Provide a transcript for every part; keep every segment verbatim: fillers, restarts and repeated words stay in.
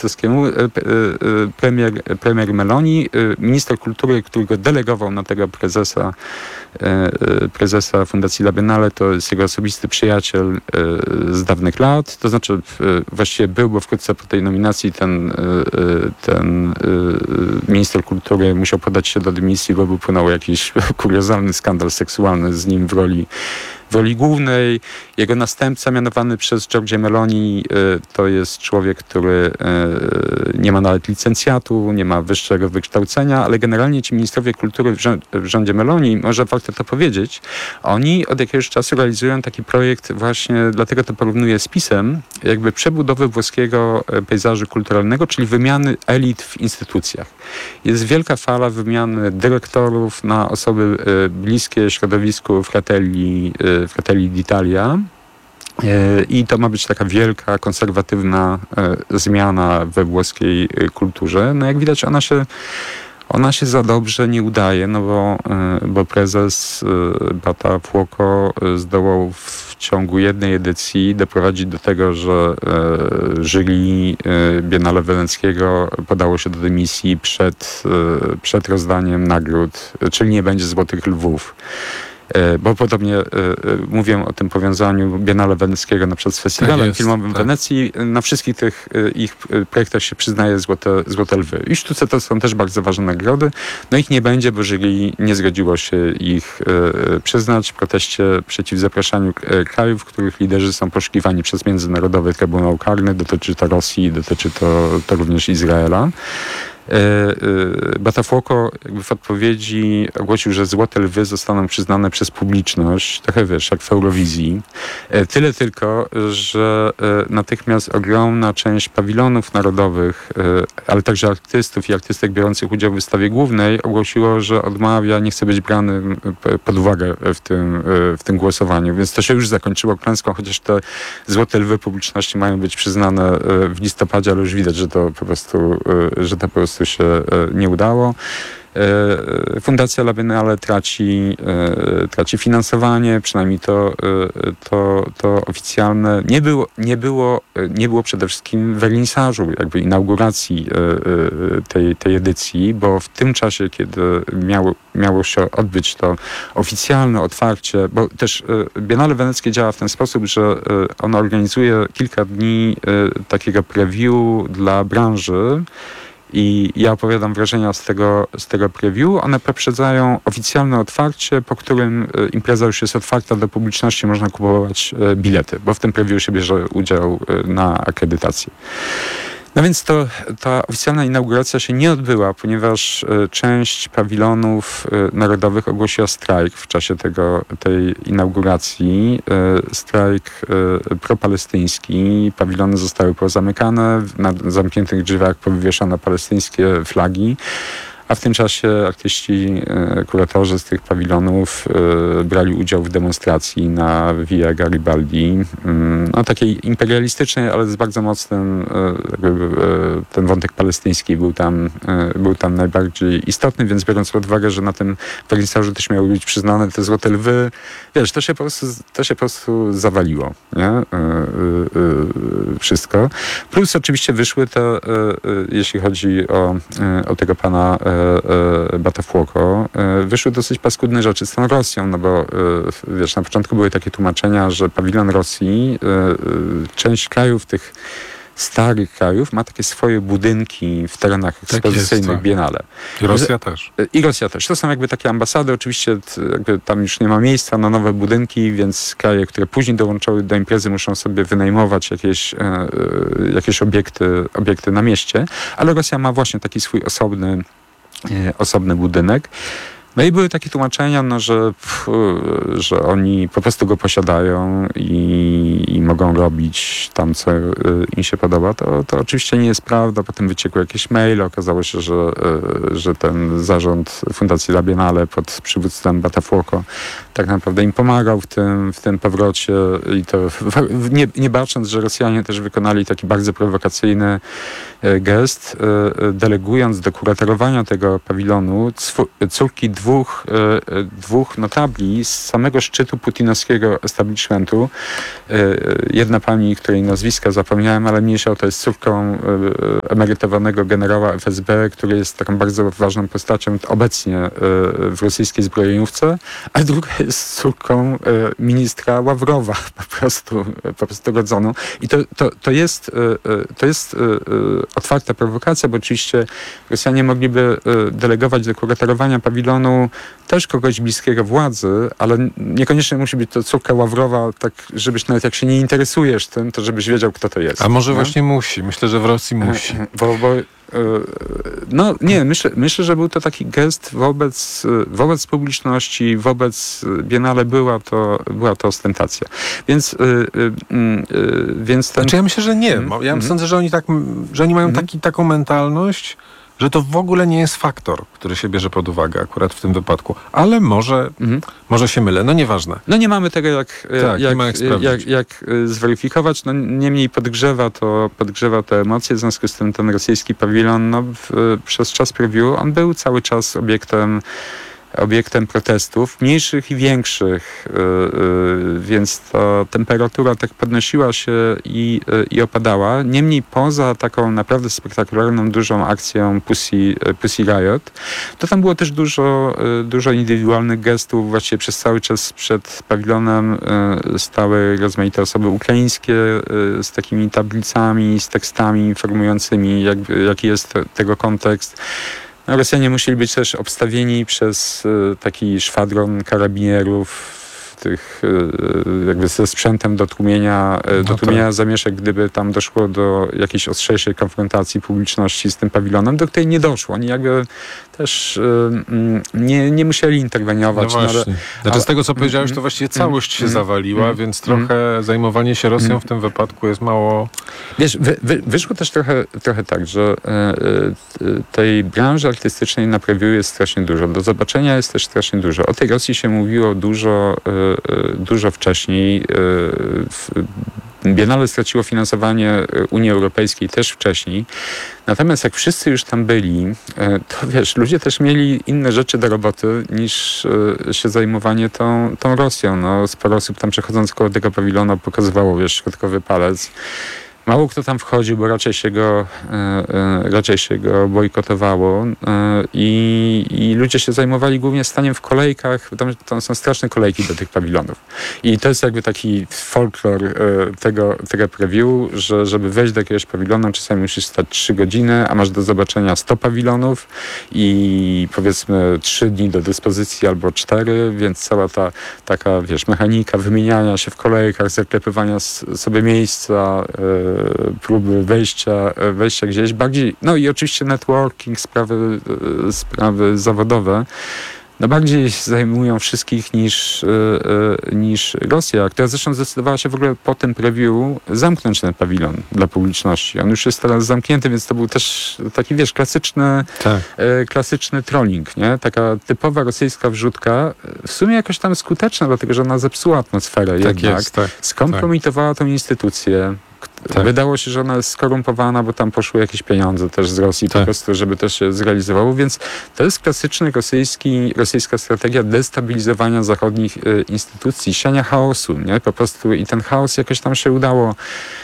Trzaskowskiemu, premier, premier Meloni, minister kultury, który go delegował na tego prezesa, prezesa Fundacji La Biennale, to jest jego osobisty przyjaciel z dawnych lat. To znaczy właściwie był, bo wkrótce po tej nominacji ten, ten minister kultury musiał podać się do dymisji, bo wypłynął jakiś kuriozalny skandal seksualny z nim w roli w roli głównej. Jego następca mianowany przez Giorgię Meloni to jest człowiek, który nie ma nawet licencjatu, nie ma wyższego wykształcenia, ale generalnie ci ministrowie kultury w rządzie Meloni, może warto to powiedzieć, oni od jakiegoś czasu realizują taki projekt właśnie, dlatego to porównuję z PiS-em, jakby przebudowy włoskiego pejzażu kulturalnego, czyli wymiany elit w instytucjach. Jest wielka fala wymiany dyrektorów na osoby bliskie środowisku Fratelli Fratelli d'Italia i to ma być taka wielka, konserwatywna zmiana we włoskiej kulturze. No jak widać, ona się, ona się za dobrze nie udaje, no bo, bo prezes Botafogo zdołał w ciągu jednej edycji doprowadzić do tego, że jury Biennale Weneckiego podało się do dymisji przed, przed rozdaniem nagród, czyli nie będzie Złotych Lwów. Bo podobnie y, y, mówię o tym powiązaniu Biennale Weneckiego na przykład z festiwalem tak jest, filmowym w tak. Wenecji. Na wszystkich tych y, ich projektach się przyznaje złote, złote lwy. I sztuce to są też bardzo ważne nagrody. No ich nie będzie, bo jury nie zgodziło się ich y, przyznać w proteście przeciw zapraszaniu y, krajów, których liderzy są poszukiwani przez Międzynarodowy Trybunał Karny. Dotyczy to Rosji, dotyczy to, to również Izraela. Botafogo jakby w odpowiedzi ogłosił, że Złote Lwy zostaną przyznane przez publiczność, trochę wiesz, jak w Eurowizji. Tyle tylko, że natychmiast ogromna część pawilonów narodowych, ale także artystów i artystek biorących udział w wystawie głównej ogłosiło, że odmawia, nie chce być brany pod uwagę w tym, w tym głosowaniu. Więc to się już zakończyło klęską, chociaż te Złote Lwy publiczności mają być przyznane w listopadzie, ale już widać, że to po prostu, że to po prostu się nie udało. Fundacja La Biennale traci, traci finansowanie, przynajmniej to, to, to oficjalne. Nie było, nie, było, nie było przede wszystkim wernisażu, jakby inauguracji tej, tej edycji, bo w tym czasie, kiedy miało, miało się odbyć to oficjalne otwarcie, bo też Biennale Weneckie działa w ten sposób, że ono organizuje kilka dni takiego preview dla branży. I ja opowiadam wrażenia z tego, z tego preview. One poprzedzają oficjalne otwarcie, po którym impreza już jest otwarta do publiczności, można kupować bilety, bo w tym preview się bierze udział na akredytacji. No więc to, ta oficjalna inauguracja się nie odbyła, ponieważ y, część pawilonów y, narodowych ogłosiła strajk w czasie tego, tej inauguracji. Y, strajk y, propalestyński. Pawilony zostały pozamykane, na zamkniętych drzwiach powywieszano palestyńskie flagi. A w tym czasie artyści, kuratorzy z tych pawilonów brali udział w demonstracji na Via Garibaldi. No, takiej imperialistycznej, ale z bardzo mocnym, ten wątek palestyński był tam, był tam najbardziej istotny, więc biorąc pod uwagę, że na tym wernisażu też miały być przyznane te Złote Lwy, wiesz, to się po prostu, to się po prostu zawaliło, nie? Wszystko. Plus oczywiście wyszły te, jeśli chodzi o, o tego pana Botafogo, wyszły dosyć paskudne rzeczy z tą Rosją, no bo wiesz, na początku były takie tłumaczenia, że pawilon Rosji, część krajów tych starych krajów ma takie swoje budynki w terenach ekspozycyjnych tak Biennale. I Rosja też. I Rosja też. To są jakby takie ambasady. Oczywiście jakby tam już nie ma miejsca na nowe budynki, więc kraje, które później dołączały do imprezy, muszą sobie wynajmować jakieś, e, jakieś obiekty, obiekty na mieście. Ale Rosja ma właśnie taki swój osobny, e, osobny budynek. No i były takie tłumaczenia, no, że, pff, że oni po prostu go posiadają i, i mogą robić tam, co y, im się podoba. To, to oczywiście nie jest prawda. Potem wyciekły jakieś maile. Okazało się, że, y, że ten zarząd Fundacji La Biennale pod przywództwem Botafogo tak naprawdę im pomagał w tym, w tym powrocie. I to w, nie, nie bacząc, że Rosjanie też wykonali taki bardzo prowokacyjny y, gest, y, delegując do kuratorowania tego pawilonu córki dwóch, dwóch notabli z samego szczytu putinowskiego establishmentu. Jedna pani, której nazwiska zapomniałem, ale mniejsza o to, jest córką emerytowanego generała F S B, który jest taką bardzo ważną postacią obecnie w rosyjskiej zbrojeniówce, a druga jest córką ministra Ławrowa, po prostu, po prostu rodzoną. I to, to, to jest, to jest otwarta prowokacja, bo oczywiście Rosjanie mogliby delegować do kuratorowania pawilonu też kogoś bliskiego władzy, ale niekoniecznie musi być to córka Ławrowa, tak żebyś nawet jak się nie interesujesz tym, to żebyś wiedział, kto to jest. A może no? właśnie musi. Myślę, że w Rosji musi. Bo, bo no nie, myślę, myślę, że był to taki gest wobec, wobec publiczności, wobec Biennale była to, była to ostentacja. Więc, więc ten... Znaczy ja myślę, że nie. Ja mm-hmm. sądzę, że oni, tak, że oni mają mm-hmm. taki, taką mentalność, że to w ogóle nie jest faktor, który się bierze pod uwagę akurat w tym wypadku. Ale może, mhm. może się mylę. No nieważne. No nie mamy tego jak, tak, jak, jak, jak, jak zweryfikować. No niemniej podgrzewa to, podgrzewa te emocje. W związku z tym ten rosyjski pawilon no, w, przez czas preview on był cały czas obiektem obiektem protestów, mniejszych i większych, yy, yy, więc ta temperatura tak podnosiła się i, yy, i opadała. Niemniej poza taką naprawdę spektakularną, dużą akcją Pussy, Pussy Riot, to tam było też dużo, yy, dużo indywidualnych gestów. Właściwie przez cały czas przed pawilonem yy, stały rozmaite osoby ukraińskie yy, z takimi tablicami, z tekstami informującymi, jak, jaki jest te, tego kontekst. No, Rosjanie musieli być też obstawieni przez y, taki szwadron karabinierów, tych y, jakby ze sprzętem do tłumienia, y, do no tłumienia tak. zamieszek, gdyby tam doszło do jakiejś ostrzejszej konfrontacji publiczności z tym pawilonem, do której nie doszło. Oni jakby też y, y, nie, nie musieli interweniować. No właśnie. No, ale, znaczy ale, z tego, co powiedziałeś, to właściwie całość się zawaliła, więc trochę zajmowanie się Rosją w tym wypadku jest mało... Wiesz, wy, wy, wyszło też trochę, trochę tak, że y, y, tej branży artystycznej na preview jest strasznie dużo. Do zobaczenia jest też strasznie dużo. O tej Rosji się mówiło dużo, y, y, dużo wcześniej. Y, Biennale straciło finansowanie Unii Europejskiej też wcześniej. Natomiast jak wszyscy już tam byli, to wiesz, ludzie też mieli inne rzeczy do roboty niż się zajmowanie tą, tą Rosją. No, sporo osób tam przechodząc koło tego pawilonu pokazywało, wiesz, środkowy palec. Mało kto tam wchodził, bo raczej się go, e, e, raczej się go bojkotowało e, i, i ludzie się zajmowali głównie staniem w kolejkach. Tam, tam są straszne kolejki do tych pawilonów. I to jest jakby taki folklor e, tego, tego preview, że żeby wejść do jakiegoś pawilonu, czasami musisz stać trzy godziny, a masz do zobaczenia sto pawilonów i powiedzmy trzy dni do dyspozycji albo cztery, więc cała ta taka, wiesz, mechanika wymieniania się w kolejkach, zaklepywania sobie miejsca, e, próby wejścia, wejścia gdzieś bardziej, no i oczywiście networking, sprawy, sprawy zawodowe, no bardziej zajmują wszystkich niż, niż Rosja, która zresztą zdecydowała się w ogóle po tym preview zamknąć ten pawilon dla publiczności. On już jest teraz zamknięty, więc to był też taki, wiesz, klasyczny, tak. klasyczny trolling, nie? Taka typowa rosyjska wrzutka, w sumie jakoś tam skuteczna, dlatego że ona zepsuła atmosferę tak jednak, jest, tak, skompromitowała tak. tą instytucję. Tak. Wydało się, że ona jest skorumpowana, bo tam poszły jakieś pieniądze też z Rosji tak. po prostu, żeby to się zrealizowało, więc to jest klasyczny rosyjski, rosyjska strategia destabilizowania zachodnich y, instytucji, siania chaosu, nie? Po prostu i ten chaos jakoś tam się udało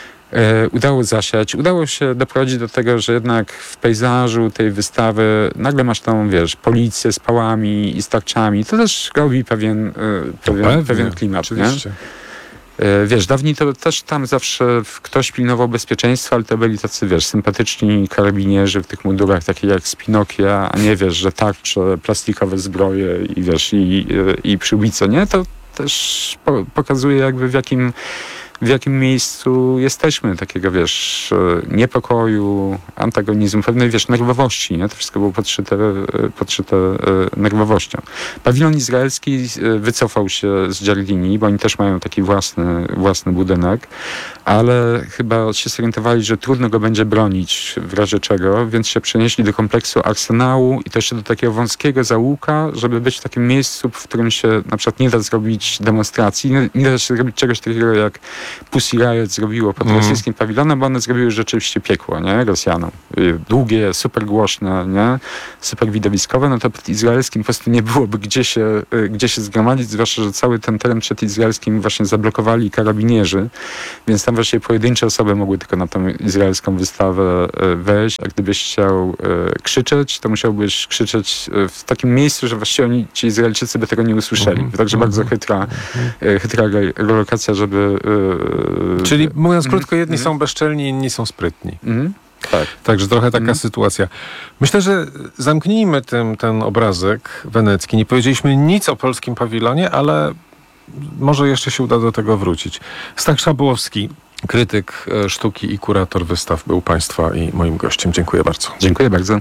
y, udało zasiać. Udało się doprowadzić do tego, że jednak w pejzażu tej wystawy nagle masz tam, wiesz, policję z pałami i z tarczami. To też robi pewien, y, pewien, pewien klimat, oczywiście. Nie? Wiesz, dawniej to też tam zawsze ktoś pilnował bezpieczeństwa, ale to byli tacy, wiesz, sympatyczni karabinierzy w tych mundurach, takie jak z Pinokia, a nie wiesz, że tarcze, plastikowe zbroje i wiesz, i, i, i przyłbice, nie? To też po, pokazuje jakby w jakim w jakim miejscu jesteśmy, takiego, wiesz, niepokoju, antagonizmu, pewnej, wiesz, nerwowości, nie? To wszystko było podszyte, podszyte nerwowością. Pawilon izraelski wycofał się z Giardini, bo oni też mają taki własny, własny budynek, ale chyba się zorientowali, że trudno go będzie bronić w razie czego, więc się przenieśli do kompleksu Arsenału i to jeszcze do takiego wąskiego zaułka, żeby być w takim miejscu, w którym się na przykład nie da zrobić demonstracji, nie, nie da się zrobić czegoś takiego jak Pussy Riot zrobiło pod Mm. rosyjskim pawilonem, bo one zrobiły rzeczywiście piekło, nie? Rosjanom. Y, Długie, super głośne, nie? Super widowiskowe, no to pod izraelskim po prostu nie byłoby gdzie się, y, gdzie się zgromadzić, zwłaszcza, że cały ten teren przed izraelskim właśnie zablokowali karabinierzy, więc tam właśnie pojedyncze osoby mogły tylko na tą izraelską wystawę y, wejść, a gdybyś chciał y, krzyczeć, to musiałbyś krzyczeć y, w takim miejscu, że właściwie oni, ci Izraelczycy by tego nie usłyszeli. Mhm. Także bardzo chytra, y, chytra re- relokacja, żeby... y, Czyli mówiąc Mhm. krótko, jedni Mhm. są bezczelni, inni są sprytni. Mhm. Tak. Także trochę taka Mhm. sytuacja. Myślę, że zamknijmy tym ten obrazek wenecki. Nie powiedzieliśmy nic o polskim pawilonie, ale może jeszcze się uda do tego wrócić. Stach Szabłowski, krytyk e, sztuki i kurator wystaw, był Państwa i moim gościem. Dziękuję bardzo. Dziękuję bardzo.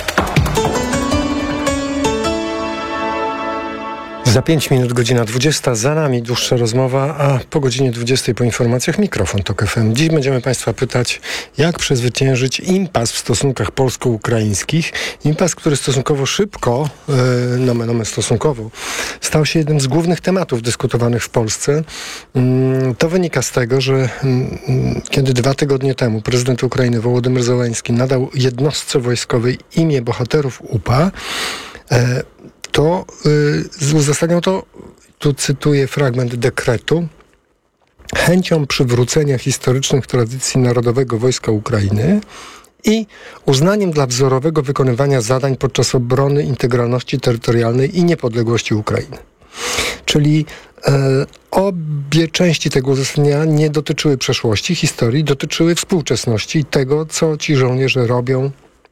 Za pięć minut godzina dwudziesta, za nami dłuższa rozmowa, a po godzinie dwudziestej po informacjach mikrofon Tok F M. Dziś będziemy Państwa pytać, jak przezwyciężyć impas w stosunkach polsko-ukraińskich. Impas, który stosunkowo szybko, yy, nomen omen stosunkowo, stał się jednym z głównych tematów dyskutowanych w Polsce. Yy, to wynika z tego, że yy, kiedy dwa tygodnie temu prezydent Ukrainy Wołodymyr Zełański nadał jednostce wojskowej imię bohaterów U P A, yy, to y, uzasadniał to, tu cytuję fragment dekretu, chęcią przywrócenia historycznych tradycji Narodowego Wojska Ukrainy i uznaniem dla wzorowego wykonywania zadań podczas obrony integralności terytorialnej i niepodległości Ukrainy. Czyli e, obie części tego uzasadnienia nie dotyczyły przeszłości, historii, dotyczyły współczesności i tego, co ci żołnierze robią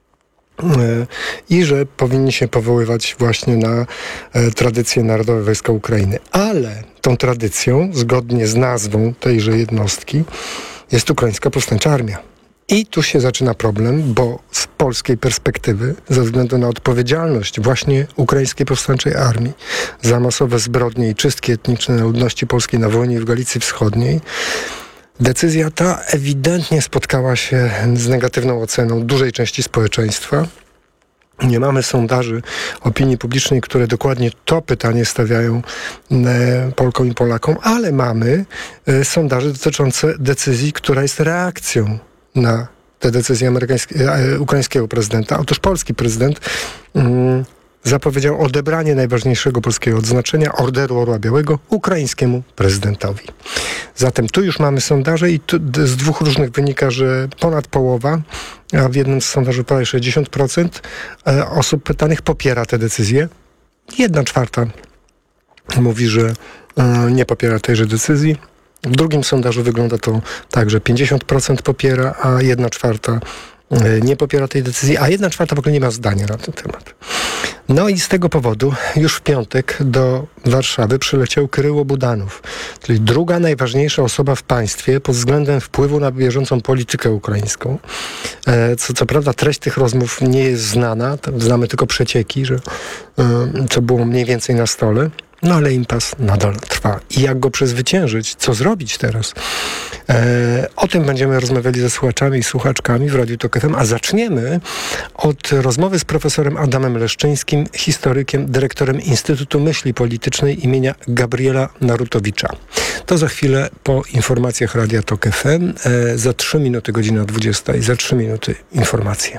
i że powinni się powoływać właśnie na e, tradycję Narodowe Wojska Ukrainy. Ale tą tradycją, zgodnie z nazwą tejże jednostki, jest Ukraińska Powstańcza Armia. I tu się zaczyna problem, bo z polskiej perspektywy, ze względu na odpowiedzialność właśnie Ukraińskiej Powstańczej Armii za masowe zbrodnie i czystki etniczne na ludności polskiej na wojnie w Galicji Wschodniej, decyzja ta ewidentnie spotkała się z negatywną oceną dużej części społeczeństwa. Nie mamy sondaży opinii publicznej, które dokładnie to pytanie stawiają e, Polkom i Polakom, ale mamy e, sondaże dotyczące decyzji, która jest reakcją na te decyzje amerykańskie, e, ukraińskiego prezydenta. Otóż polski prezydent mm, zapowiedział odebranie najważniejszego polskiego odznaczenia, Orderu Orła Białego, ukraińskiemu prezydentowi. Zatem tu już mamy sondaże i tu z dwóch różnych wynika, że ponad połowa, a w jednym z sondaży prawie sześćdziesiąt procent osób pytanych popiera tę decyzję. Jedna czwarta mówi, że nie popiera tejże decyzji. W drugim sondażu wygląda to tak, że pięćdziesiąt procent popiera, a jedna czwarta nie popiera tej decyzji, a jedna czwarta w ogóle nie ma zdania na ten temat. No i z tego powodu już w piątek do Warszawy przyleciał Kryło Budanow, czyli druga najważniejsza osoba w państwie pod względem wpływu na bieżącą politykę ukraińską. Co, co prawda treść tych rozmów nie jest znana, znamy tylko przecieki, że co było mniej więcej na stole. No ale impas nadal trwa. I jak go przezwyciężyć? Co zrobić teraz? E, o tym będziemy rozmawiali ze słuchaczami i słuchaczkami w Radiu Tok F M, a zaczniemy od rozmowy z profesorem Adamem Leszczyńskim, historykiem, dyrektorem Instytutu Myśli Politycznej imienia Gabriela Narutowicza. To za chwilę po informacjach Radia Tok F M. E, za trzy minuty godzina dwudziesta i za trzy minuty informacje.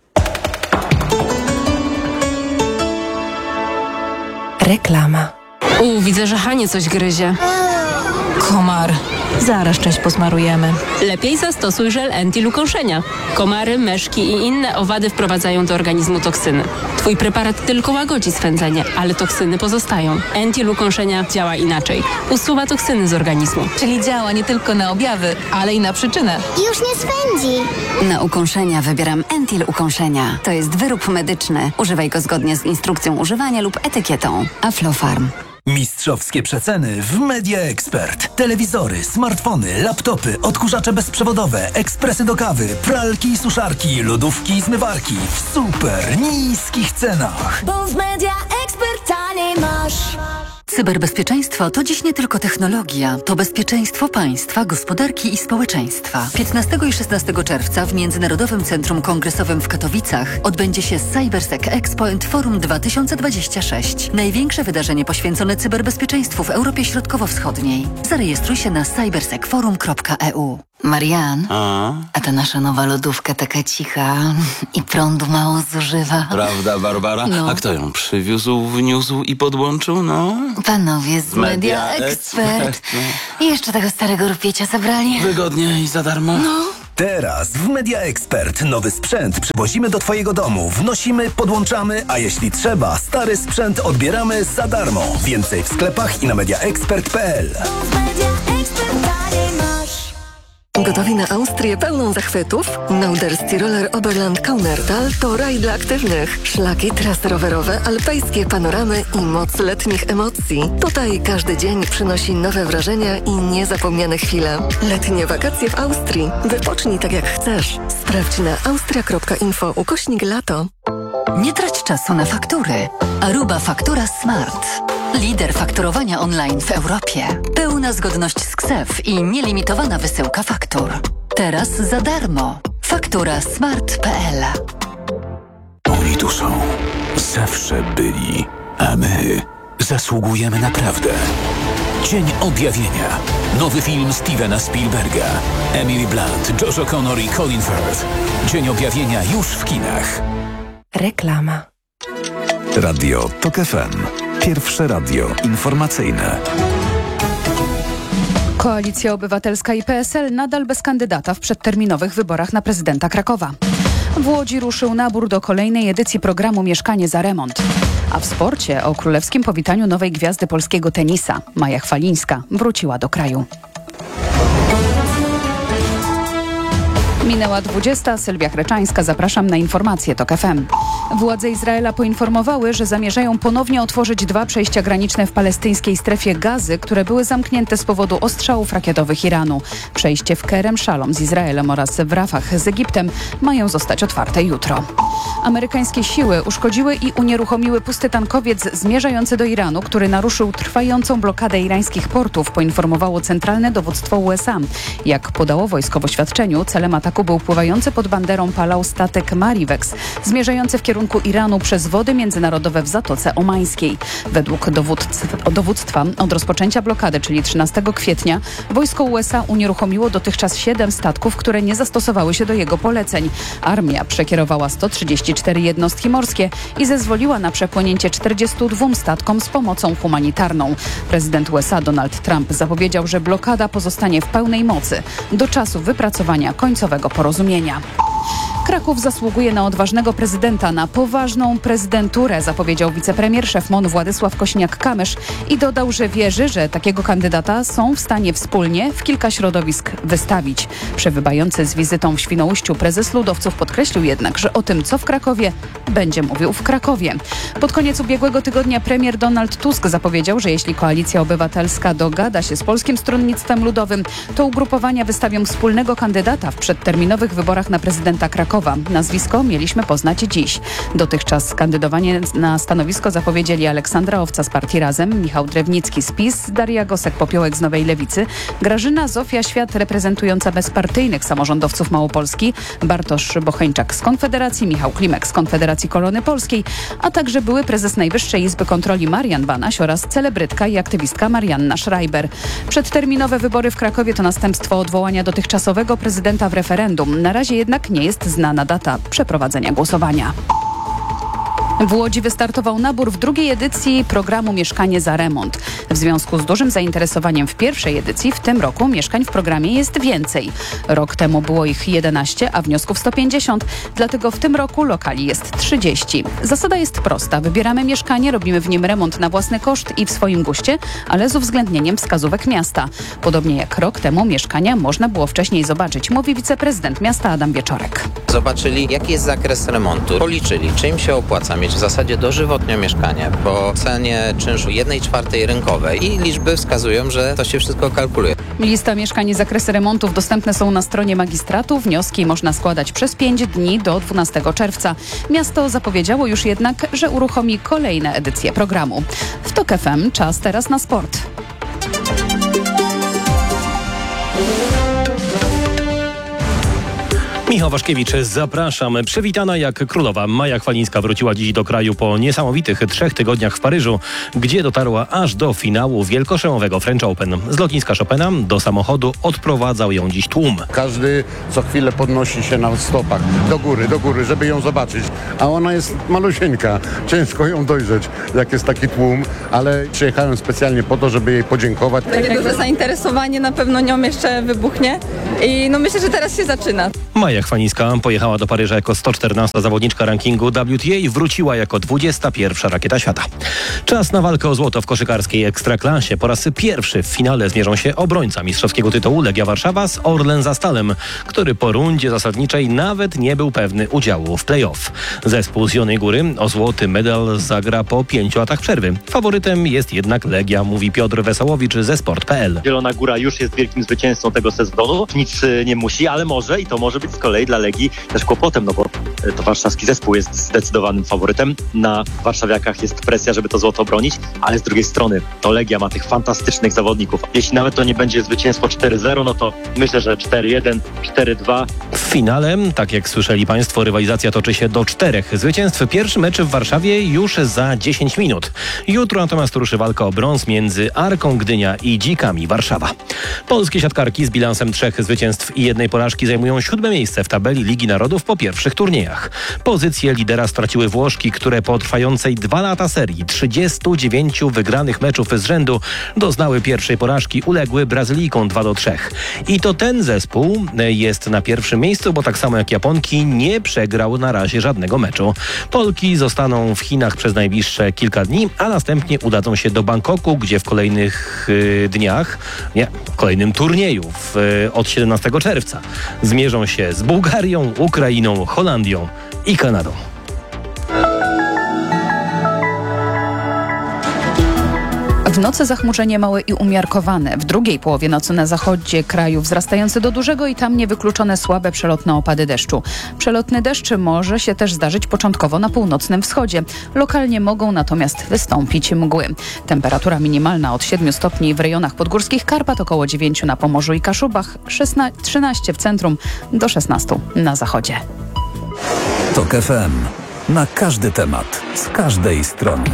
Reklama. U, widzę, że Hanie coś gryzie. Komar. Zaraz część posmarujemy. Lepiej zastosuj żel anti-lukąszenia. Komary, myszki i inne owady wprowadzają do organizmu toksyny. Twój preparat tylko łagodzi swędzenie, ale toksyny pozostają. Anti-lukąszenia działa inaczej. Usuwa toksyny z organizmu. Czyli działa nie tylko na objawy, ale i na przyczynę. Już nie swędzi. Na ukąszenia wybieram Entil Ukąszenia. To jest wyrób medyczny. Używaj go zgodnie z instrukcją używania lub etykietą. Aflofarm. Mistrzowskie przeceny w Media Expert. Telewizory, smartfony, laptopy, odkurzacze bezprzewodowe, ekspresy do kawy, pralki i suszarki, lodówki i zmywarki w super niskich cenach. Bo w Media Expert taniej masz. Cyberbezpieczeństwo to dziś nie tylko technologia, to bezpieczeństwo państwa, gospodarki i społeczeństwa. piętnastego i szesnastego czerwca w Międzynarodowym Centrum Kongresowym w Katowicach odbędzie się CyberSec Expo and Forum dwa tysiące dwadzieścia sześć. Największe wydarzenie poświęcone cyberbezpieczeństwu w Europie Środkowo-Wschodniej. Zarejestruj się na cybersec forum kropka e u. Marian, A? a ta nasza nowa lodówka taka cicha i prądu mało zużywa. Prawda, Barbara? No. A kto ją przywiózł, wniósł i podłączył, no? Panowie z Media Expert. I jeszcze tego starego rupiecia zabrali. Wygodnie i za darmo? No. Teraz w Media Expert nowy sprzęt przywozimy do Twojego domu, wnosimy, podłączamy, a jeśli trzeba, stary sprzęt odbieramy za darmo. Więcej w sklepach i na mediaexpert kropka p l. Gotowi na Austrię pełną zachwytów? Norderstiroler Oberland Kaunertal to raj dla aktywnych. Szlaki, trasy rowerowe, alpejskie panoramy i moc letnich emocji. Tutaj każdy dzień przynosi nowe wrażenia i niezapomniane chwile. Letnie wakacje w Austrii. Wypocznij tak jak chcesz. Sprawdź na austria kropka info ukośnik lato. Nie trać czasu na faktury. Aruba Faktura Smart. Lider fakturowania online w Europie. Pełna zgodność z K S E F i nielimitowana wysyłka faktur. Teraz za darmo. Faktura smart kropka p l. Oni tu są. Zawsze byli. A my zasługujemy na prawdę. Cień Objawienia. Nowy film Stevena Spielberga. Emily Blunt, Josh O'Connor i Colin Firth. Dzień Objawienia już w kinach. Reklama. Radio Tok F M. Pierwsze radio informacyjne. Koalicja Obywatelska i P S L nadal bez kandydata w przedterminowych wyborach na prezydenta Krakowa. W Łodzi ruszył nabór do kolejnej edycji programu Mieszkanie za remont. A w sporcie o królewskim powitaniu nowej gwiazdy polskiego tenisa. Maja Chwalińska wróciła do kraju. Minęła dwudziesta. Sylwia Chreczańska. Zapraszam na informacje Tok F M. Władze Izraela poinformowały, że zamierzają ponownie otworzyć dwa przejścia graniczne w palestyńskiej strefie Gazy, które były zamknięte z powodu ostrzałów rakietowych Iranu. Przejście w Kerem Shalom z Izraelem oraz w Rafah z Egiptem mają zostać otwarte jutro. Amerykańskie siły uszkodziły i unieruchomiły pusty tankowiec zmierzający do Iranu, który naruszył trwającą blokadę irańskich portów, poinformowało Centralne Dowództwo U S A. Jak podało wojsko w oświadczeniu, celem ataku był pływający pod banderą Palau statek Marivex, zmierzający w kierunku Iranu przez wody międzynarodowe w Zatoce Omańskiej. Według dowództwa, dowództwa od rozpoczęcia blokady, czyli trzynastego kwietnia, wojsko U S A unieruchomiło dotychczas siedem statków, które nie zastosowały się do jego poleceń. Armia przekierowała sto trzydzieści cztery jednostki morskie i zezwoliła na przepłynięcie czterdziestu dwóm statkom z pomocą humanitarną. Prezydent U S A Donald Trump zapowiedział, że blokada pozostanie w pełnej mocy do czasu wypracowania końcowego porozumienia. Kraków zasługuje na odważnego prezydenta, na poważną prezydenturę, zapowiedział wicepremier szef M O N Władysław Kośniak-Kamysz i dodał, że wierzy, że takiego kandydata są w stanie wspólnie w kilka środowisk wystawić. Przebywający z wizytą w Świnoujściu prezes Ludowców podkreślił jednak, że o tym, co w Krakowie, będzie mówił w Krakowie. Pod koniec ubiegłego tygodnia premier Donald Tusk zapowiedział, że jeśli Koalicja Obywatelska dogada się z Polskim Stronnictwem Ludowym, to ugrupowania wystawią wspólnego kandydata w przedterminowych wyborach na prezydenta Krakowa. Nazwisko mieliśmy poznać dziś. Dotychczas kandydowanie na stanowisko zapowiedzieli Aleksandra Owca z partii Razem, Michał Drewnicki z PiS, Daria Gosek-Popiołek z Nowej Lewicy, Grażyna Zofia Świat reprezentująca bezpartyjnych samorządowców Małopolski, Bartosz Bocheńczak z Konfederacji, Michał Klimek z Konfederacji Korony Polskiej, a także były prezes Najwyższej Izby Kontroli Marian Banaś oraz celebrytka i aktywistka Marianna Schreiber. Przedterminowe wybory w Krakowie to następstwo odwołania dotychczasowego prezydenta w referendum. Na razie jednak nie jest znana data przeprowadzenia głosowania. W Łodzi wystartował nabór w drugiej edycji programu Mieszkanie za remont. W związku z dużym zainteresowaniem w pierwszej edycji w tym roku mieszkań w programie jest więcej. Rok temu było ich jedenaście, a wniosków sto pięćdziesiąt, dlatego w tym roku lokali jest trzydzieści. Zasada jest prosta. Wybieramy mieszkanie, robimy w nim remont na własny koszt i w swoim guście, ale z uwzględnieniem wskazówek miasta. Podobnie jak rok temu mieszkania można było wcześniej zobaczyć, mówi wiceprezydent miasta Adam Wieczorek. Zobaczyli, jaki jest zakres remontu, policzyli, czy im się opłaca mieć mieć w zasadzie dożywotnio mieszkanie po cenie czynszu jednej czwartej rynkowej i liczby wskazują, że to się wszystko kalkuluje. Lista mieszkań i zakresy remontów dostępne są na stronie magistratu. Wnioski można składać przez pięć dni do dwunastego czerwca. Miasto zapowiedziało już jednak, że uruchomi kolejne edycje programu. W TOK F M czas teraz na sport. Michał Waszkiewicz, zapraszam. Przywitana jak królowa. Maja Chwalińska wróciła dziś do kraju po niesamowitych trzech tygodniach w Paryżu, gdzie dotarła aż do finału wielkoszemowego French Open. Z lotniska Chopina do samochodu odprowadzał ją dziś tłum. Każdy co chwilę podnosi się na stopach do góry, do góry, żeby ją zobaczyć. A ona jest malusieńka. Ciężko ją dojrzeć, jak jest taki tłum, ale przyjechałem specjalnie po to, żeby jej podziękować. Takie duże zainteresowanie na pewno nią jeszcze wybuchnie i no myślę, że teraz się zaczyna. Maja Chwalińska pojechała do Paryża jako sto czternasta zawodniczka rankingu W T A i wróciła jako dwudziesta pierwsza rakieta świata. Czas na walkę o złoto w koszykarskiej Ekstraklasie. Po raz pierwszy w finale zmierzą się obrońca mistrzowskiego tytułu Legia Warszawa z Orlen Zastalem, który po rundzie zasadniczej nawet nie był pewny udziału w play-off. Zespół z Zielonej Góry o złoty medal zagra po pięciu latach przerwy. Faworytem jest jednak Legia, mówi Piotr Wesołowicz ze sport kropka p l. Zielona Góra już jest wielkim zwycięzcą tego sezonu. Nic nie musi, ale może i to może być z kolei dla Legii też kłopotem, no bo to warszawski zespół jest zdecydowanym faworytem. Na warszawiakach jest presja, żeby to złoto bronić, ale z drugiej strony to Legia ma tych fantastycznych zawodników. Jeśli nawet to nie będzie zwycięstwo cztery zero, no to myślę, że cztery jeden, cztery dwa. W finale, tak jak słyszeli Państwo, rywalizacja toczy się do czterech zwycięstw. Pierwszy mecz w Warszawie już za dziesięć minut. Jutro natomiast ruszy walka o brąz między Arką Gdynia i Dzikami Warszawa. Polskie siatkarki z bilansem trzech zwycięstw i jednej porażki zajmują siódme miejsce w tabeli Ligi Narodów po pierwszych turniejach. Pozycję lidera straciły Włoszki, które po trwającej dwa lata serii trzydziestu dziewięciu wygranych meczów z rzędu doznały pierwszej porażki, uległy Brazylijkom dwa do trzech. I to ten zespół jest na pierwszym miejscu, bo tak samo jak Japonki nie przegrał na razie żadnego meczu. Polki zostaną w Chinach przez najbliższe kilka dni, a następnie udadzą się do Bangkoku, gdzie w kolejnych y, dniach, nie, w kolejnym turnieju w, y, od siedemnastego czerwca zmierzą się z Bułgarią, Ukrainą, Holandią i Kanadą. W nocy zachmurzenie małe i umiarkowane. W drugiej połowie nocy na zachodzie kraju wzrastające do dużego i tam niewykluczone słabe przelotne opady deszczu. Przelotny deszcz może się też zdarzyć początkowo na północnym wschodzie. Lokalnie mogą natomiast wystąpić mgły. Temperatura minimalna od siedmiu stopni w rejonach podgórskich Karpat, około dziewięciu na Pomorzu i Kaszubach, trzynaście w centrum do szesnastu na zachodzie. TOK F M. Na każdy temat, z każdej strony.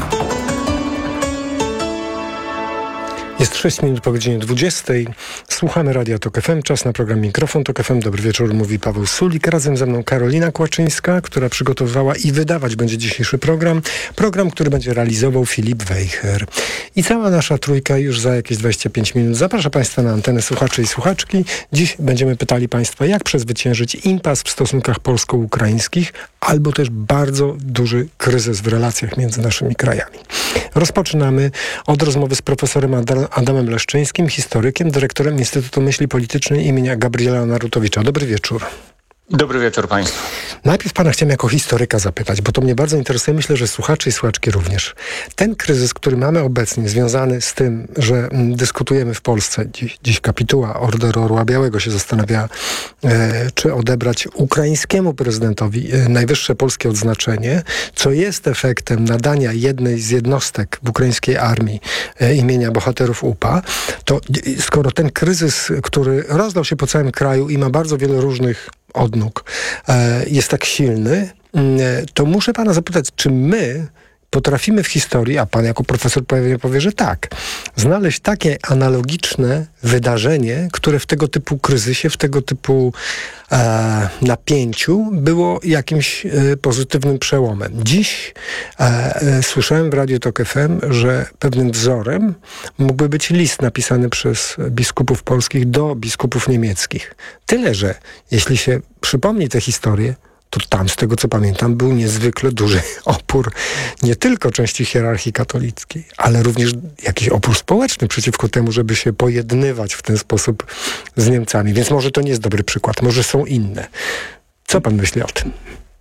Jest sześć minut po godzinie dwudziestej. Słuchamy Radia TOK F M. Czas na program Mikrofon TOK F M. Dobry wieczór, mówi Paweł Sulik. Razem ze mną Karolina Kłaczyńska, która przygotowywała i wydawać będzie dzisiejszy program. Program, który będzie realizował Filip Wejher. I cała nasza trójka już za jakieś dwadzieścia pięć minut zaprasza Państwa na antenę słuchaczy i słuchaczki. Dziś będziemy pytali Państwa, jak przezwyciężyć impas w stosunkach polsko-ukraińskich, albo też bardzo duży kryzys w relacjach między naszymi krajami. Rozpoczynamy od rozmowy z profesorem Adamem Leszczyńskim, historykiem, dyrektorem Instytutu Myśli Politycznej imienia Gabriela Narutowicza. Dobry wieczór. Dobry wieczór Państwu. Najpierw Pana chciałem jako historyka zapytać, bo to mnie bardzo interesuje, myślę, że słuchacze i słuchaczki również. Ten kryzys, który mamy obecnie, związany z tym, że m, dyskutujemy w Polsce, dziś, dziś kapituła Orderu Orła Białego się zastanawia, e, czy odebrać ukraińskiemu prezydentowi e, najwyższe polskie odznaczenie, co jest efektem nadania jednej z jednostek w ukraińskiej armii e, imienia bohaterów U P A, to e, skoro ten kryzys, który rozdał się po całym kraju i ma bardzo wiele różnych odnóg, e, jest tak silny, e, to muszę Pana zapytać, czy my potrafimy w historii, a Pan jako profesor pewnie powie, że tak, znaleźć takie analogiczne wydarzenie, które w tego typu kryzysie, w tego typu e, napięciu było jakimś e, pozytywnym przełomem. Dziś e, e, słyszałem w Radiu TOK F M, że pewnym wzorem mógłby być list napisany przez biskupów polskich do biskupów niemieckich. Tyle, że jeśli się przypomni tę historię, to tam, z tego co pamiętam, był niezwykle duży opór nie tylko części hierarchii katolickiej, ale również jakiś opór społeczny przeciwko temu, żeby się pojednywać w ten sposób z Niemcami. Więc może to nie jest dobry przykład, może są inne. Co pan myśli o tym?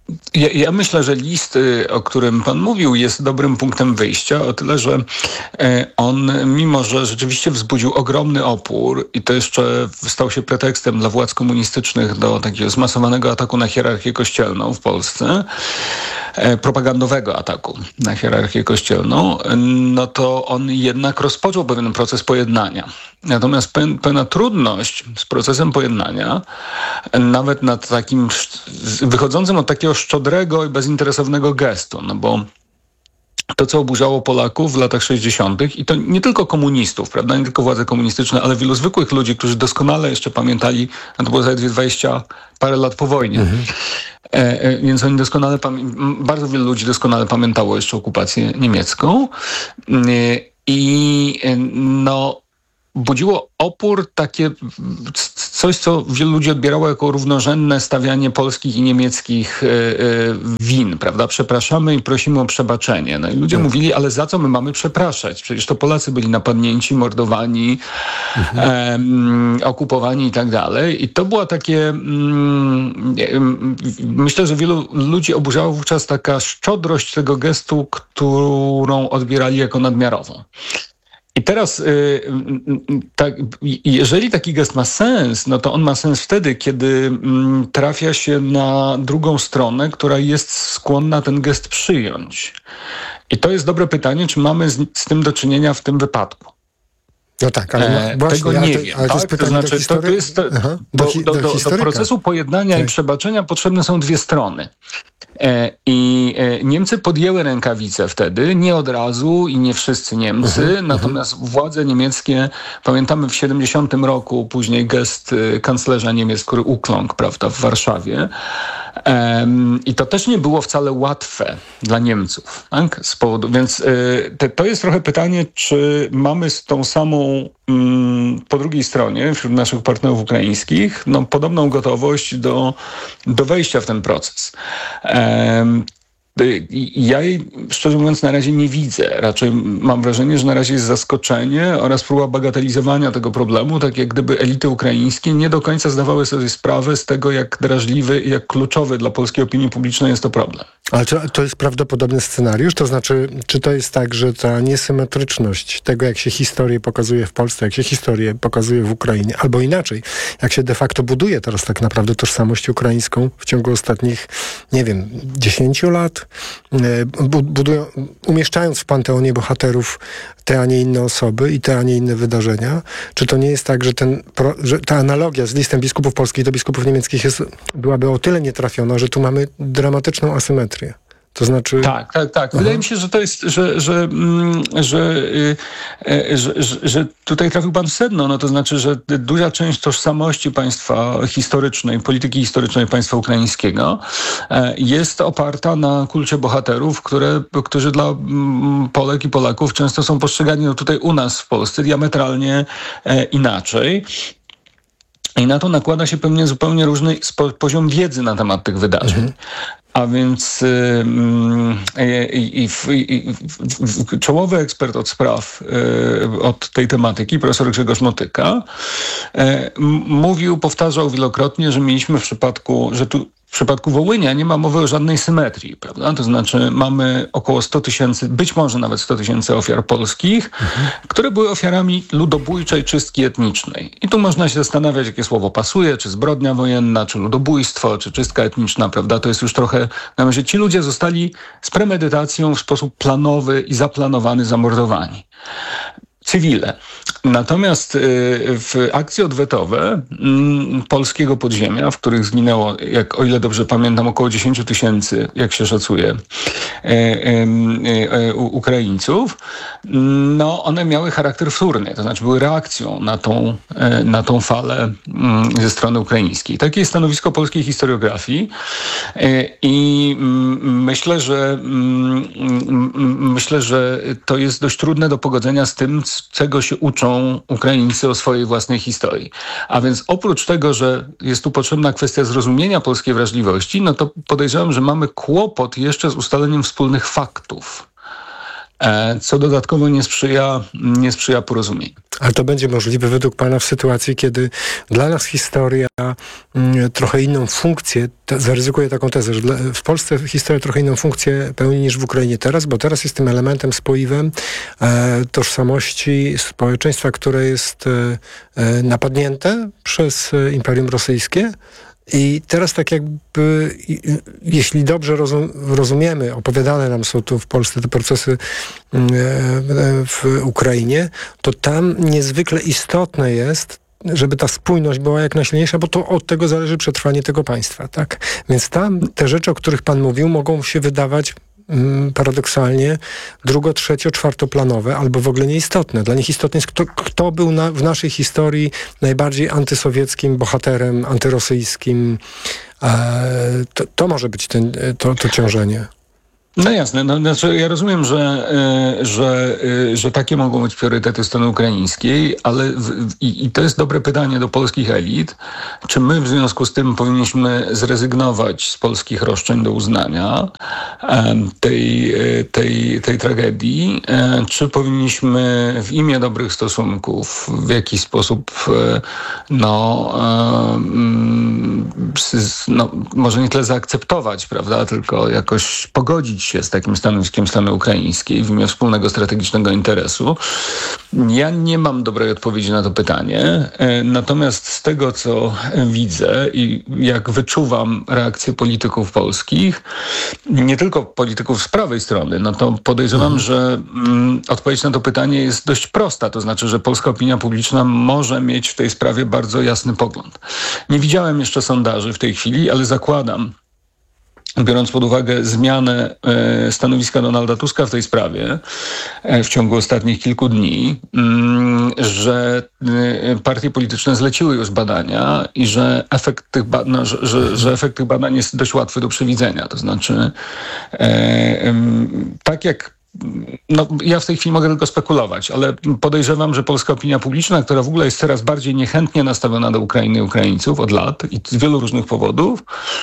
Ja, ja myślę, że list, y, o którym pan mówił, jest dobrym punktem wyjścia, o tyle, że y, on, mimo że rzeczywiście wzbudził ogromny opór i to jeszcze stał się pretekstem dla władz komunistycznych do takiego zmasowanego ataku na hierarchię kościelną w Polsce, y, propagandowego ataku na hierarchię kościelną, y, no to on jednak rozpoczął pewien proces pojednania. Natomiast pe- pewna trudność z procesem pojednania, y, nawet nad takim wychodzącym od takiego szczodrego i bezinteresownego gestu, no bo to, co oburzało Polaków w latach sześćdziesiątych i to nie tylko komunistów, prawda, nie tylko władze komunistyczne, ale wielu zwykłych ludzi, którzy doskonale jeszcze pamiętali, no to było zaledwie dwadzieścia parę lat po wojnie, mhm. e, e, więc oni doskonale, pamię- bardzo wielu ludzi doskonale pamiętało jeszcze okupację niemiecką e, i e, no budziło opór takie coś, co wielu ludzi odbierało jako równorzędne stawianie polskich i niemieckich y, y, win, prawda? Przepraszamy i prosimy o przebaczenie. No i ludzie mhm. mówili, ale za co my mamy przepraszać? Przecież to Polacy byli napadnięci, mordowani, mhm. e, okupowani i tak dalej. I to było takie... Mm, myślę, że wielu ludzi oburzało wówczas taka szczodrość tego gestu, którą odbierali jako nadmiarową. I teraz, y, tak, jeżeli taki gest ma sens, no to on ma sens wtedy, kiedy mm, trafia się na drugą stronę, która jest skłonna ten gest przyjąć. I to jest dobre pytanie, czy mamy z, z tym do czynienia w tym wypadku. No tak, ale e, właśnie, tego nie to, wiem. Ale to, tak? jest pytanie to znaczy, do history... to, to jest to, Aha, do, do, do, do, do procesu pojednania tak. i przebaczenia potrzebne są dwie strony. E, I e, Niemcy podjęły rękawice wtedy, nie od razu i nie wszyscy Niemcy, uh-huh, natomiast uh-huh. władze niemieckie, pamiętamy w siedemdziesiątym roku, później gest y, kanclerza Niemiec, który ukląkł, prawda, w Warszawie. Um, I to też nie było wcale łatwe dla Niemców, tak? Z powodu, więc y, te, to jest trochę pytanie, czy mamy z tą samą mm, po drugiej stronie, wśród naszych partnerów ukraińskich, no, podobną gotowość do, do wejścia w ten proces. Um, Ja jej, szczerze mówiąc, na razie nie widzę. Raczej mam wrażenie, że na razie jest zaskoczenie oraz próba bagatelizowania tego problemu, tak jak gdyby elity ukraińskie nie do końca zdawały sobie sprawę z tego, jak drażliwy i jak kluczowy dla polskiej opinii publicznej jest to problem. Ale czy to jest prawdopodobny scenariusz? To znaczy, czy to jest tak, że ta niesymetryczność tego, jak się historię pokazuje w Polsce, jak się historię pokazuje w Ukrainie, albo inaczej, jak się de facto buduje teraz tak naprawdę tożsamość ukraińską w ciągu ostatnich, nie wiem, dziesięciu lat, budują, umieszczając w panteonie bohaterów te, a nie inne osoby i te, a nie inne wydarzenia. Czy to nie jest tak, że, ten, że ta analogia z listem biskupów polskich do biskupów niemieckich jest, byłaby o tyle nietrafiona, że tu mamy dramatyczną asymetrię? To znaczy... Tak, tak, tak. Wydaje Aha. mi się, że to jest, że, że, mm, że, y, że, że, że tutaj trafił pan w sedno. No to znaczy, że duża część tożsamości państwa historycznej, polityki historycznej państwa ukraińskiego jest oparta na kulcie bohaterów, które, którzy dla Polek i Polaków często są postrzegani no tutaj u nas w Polsce diametralnie e, inaczej. I na to nakłada się pewnie zupełnie różny spo, poziom wiedzy na temat tych wydarzeń. Mhm. A więc yy, i, i, i, i, czołowy ekspert od spraw, yy, od tej tematyki, profesor Grzegorz Motyka, yy, mówił, powtarzał wielokrotnie, że mieliśmy w przypadku, że tu w przypadku Wołynia nie ma mowy o żadnej symetrii, prawda? To znaczy mamy około sto tysięcy, być może nawet sto tysięcy ofiar polskich, mhm. które były ofiarami ludobójczej czystki etnicznej. I tu można się zastanawiać, jakie słowo pasuje, czy zbrodnia wojenna, czy ludobójstwo, czy czystka etniczna, prawda? To jest już trochę, no, że ci ludzie zostali z premedytacją w sposób planowy i zaplanowany zamordowani. Cywile. Natomiast y, w akcje odwetowe y, polskiego podziemia, w których zginęło, jak o ile dobrze pamiętam, około dziesięć tysięcy, jak się szacuje, y, y, y, Ukraińców, y, no one miały charakter wtórny, to znaczy były reakcją na tą, y, na tą falę y, ze strony ukraińskiej. Takie jest stanowisko polskiej historiografii y, i y, myślę, że y, y, myślę, że to jest dość trudne do pogodzenia z tym, czego się uczą Ukraińcy o swojej własnej historii. A więc oprócz tego, że jest tu potrzebna kwestia zrozumienia polskiej wrażliwości, no to podejrzewam, że mamy kłopot jeszcze z ustaleniem wspólnych faktów. co dodatkowo nie sprzyja, nie sprzyja porozumieniu. Ale to będzie możliwe według pana w sytuacji, kiedy dla nas historia mm, trochę inną funkcję, te, zaryzykuję taką tezę, że dla, w Polsce historia trochę inną funkcję pełni niż w Ukrainie teraz, bo teraz jest tym elementem, spoiwem e, tożsamości społeczeństwa, które jest e, e, napadnięte przez e, Imperium Rosyjskie. I teraz tak jakby, jeśli dobrze rozum, rozumiemy, opowiadane nam są tu w Polsce te procesy w Ukrainie, to tam niezwykle istotne jest, żeby ta spójność była jak najsilniejsza, bo to od tego zależy przetrwanie tego państwa, tak? Więc tam te rzeczy, o których pan mówił, mogą się wydawać paradoksalnie drugo-, trzecio-, czwartoplanowe albo w ogóle nieistotne. Dla nich istotne jest, kto, kto był na, w naszej historii najbardziej antysowieckim bohaterem, antyrosyjskim. E, to, to może być ten, to, to ciążenie. No jasne, no, znaczy ja rozumiem, że, y, że, y, że takie mogą być priorytety strony ukraińskiej, ale w, i, i to jest dobre pytanie do polskich elit, czy my w związku z tym powinniśmy zrezygnować z polskich roszczeń do uznania y, tej, y, tej, tej tragedii, y, czy powinniśmy w imię dobrych stosunków w jakiś sposób y, no, y, y, no może nie tyle zaakceptować, prawda, tylko jakoś pogodzić się z takim stanowiskiem strony ukraińskiej w imię wspólnego strategicznego interesu. Ja nie mam dobrej odpowiedzi na to pytanie, natomiast z tego, co widzę i jak wyczuwam reakcje polityków polskich, nie tylko polityków z prawej strony, no to podejrzewam, mhm. że mm, odpowiedź na to pytanie jest dość prosta, to znaczy, że polska opinia publiczna może mieć w tej sprawie bardzo jasny pogląd. Nie widziałem jeszcze sondaży w tej chwili, ale zakładam, biorąc pod uwagę zmianę e, stanowiska Donalda Tuska w tej sprawie e, w ciągu ostatnich kilku dni, mm, że e, partie polityczne zleciły już badania i że efekt tych, ba- no, że, że, że efekt tych badań jest dość łatwy do przewidzenia. To znaczy, e, e, tak jak No, ja w tej chwili mogę tylko spekulować, ale podejrzewam, że polska opinia publiczna, która w ogóle jest coraz bardziej niechętnie nastawiona do Ukrainy i Ukraińców od lat i z wielu różnych powodów,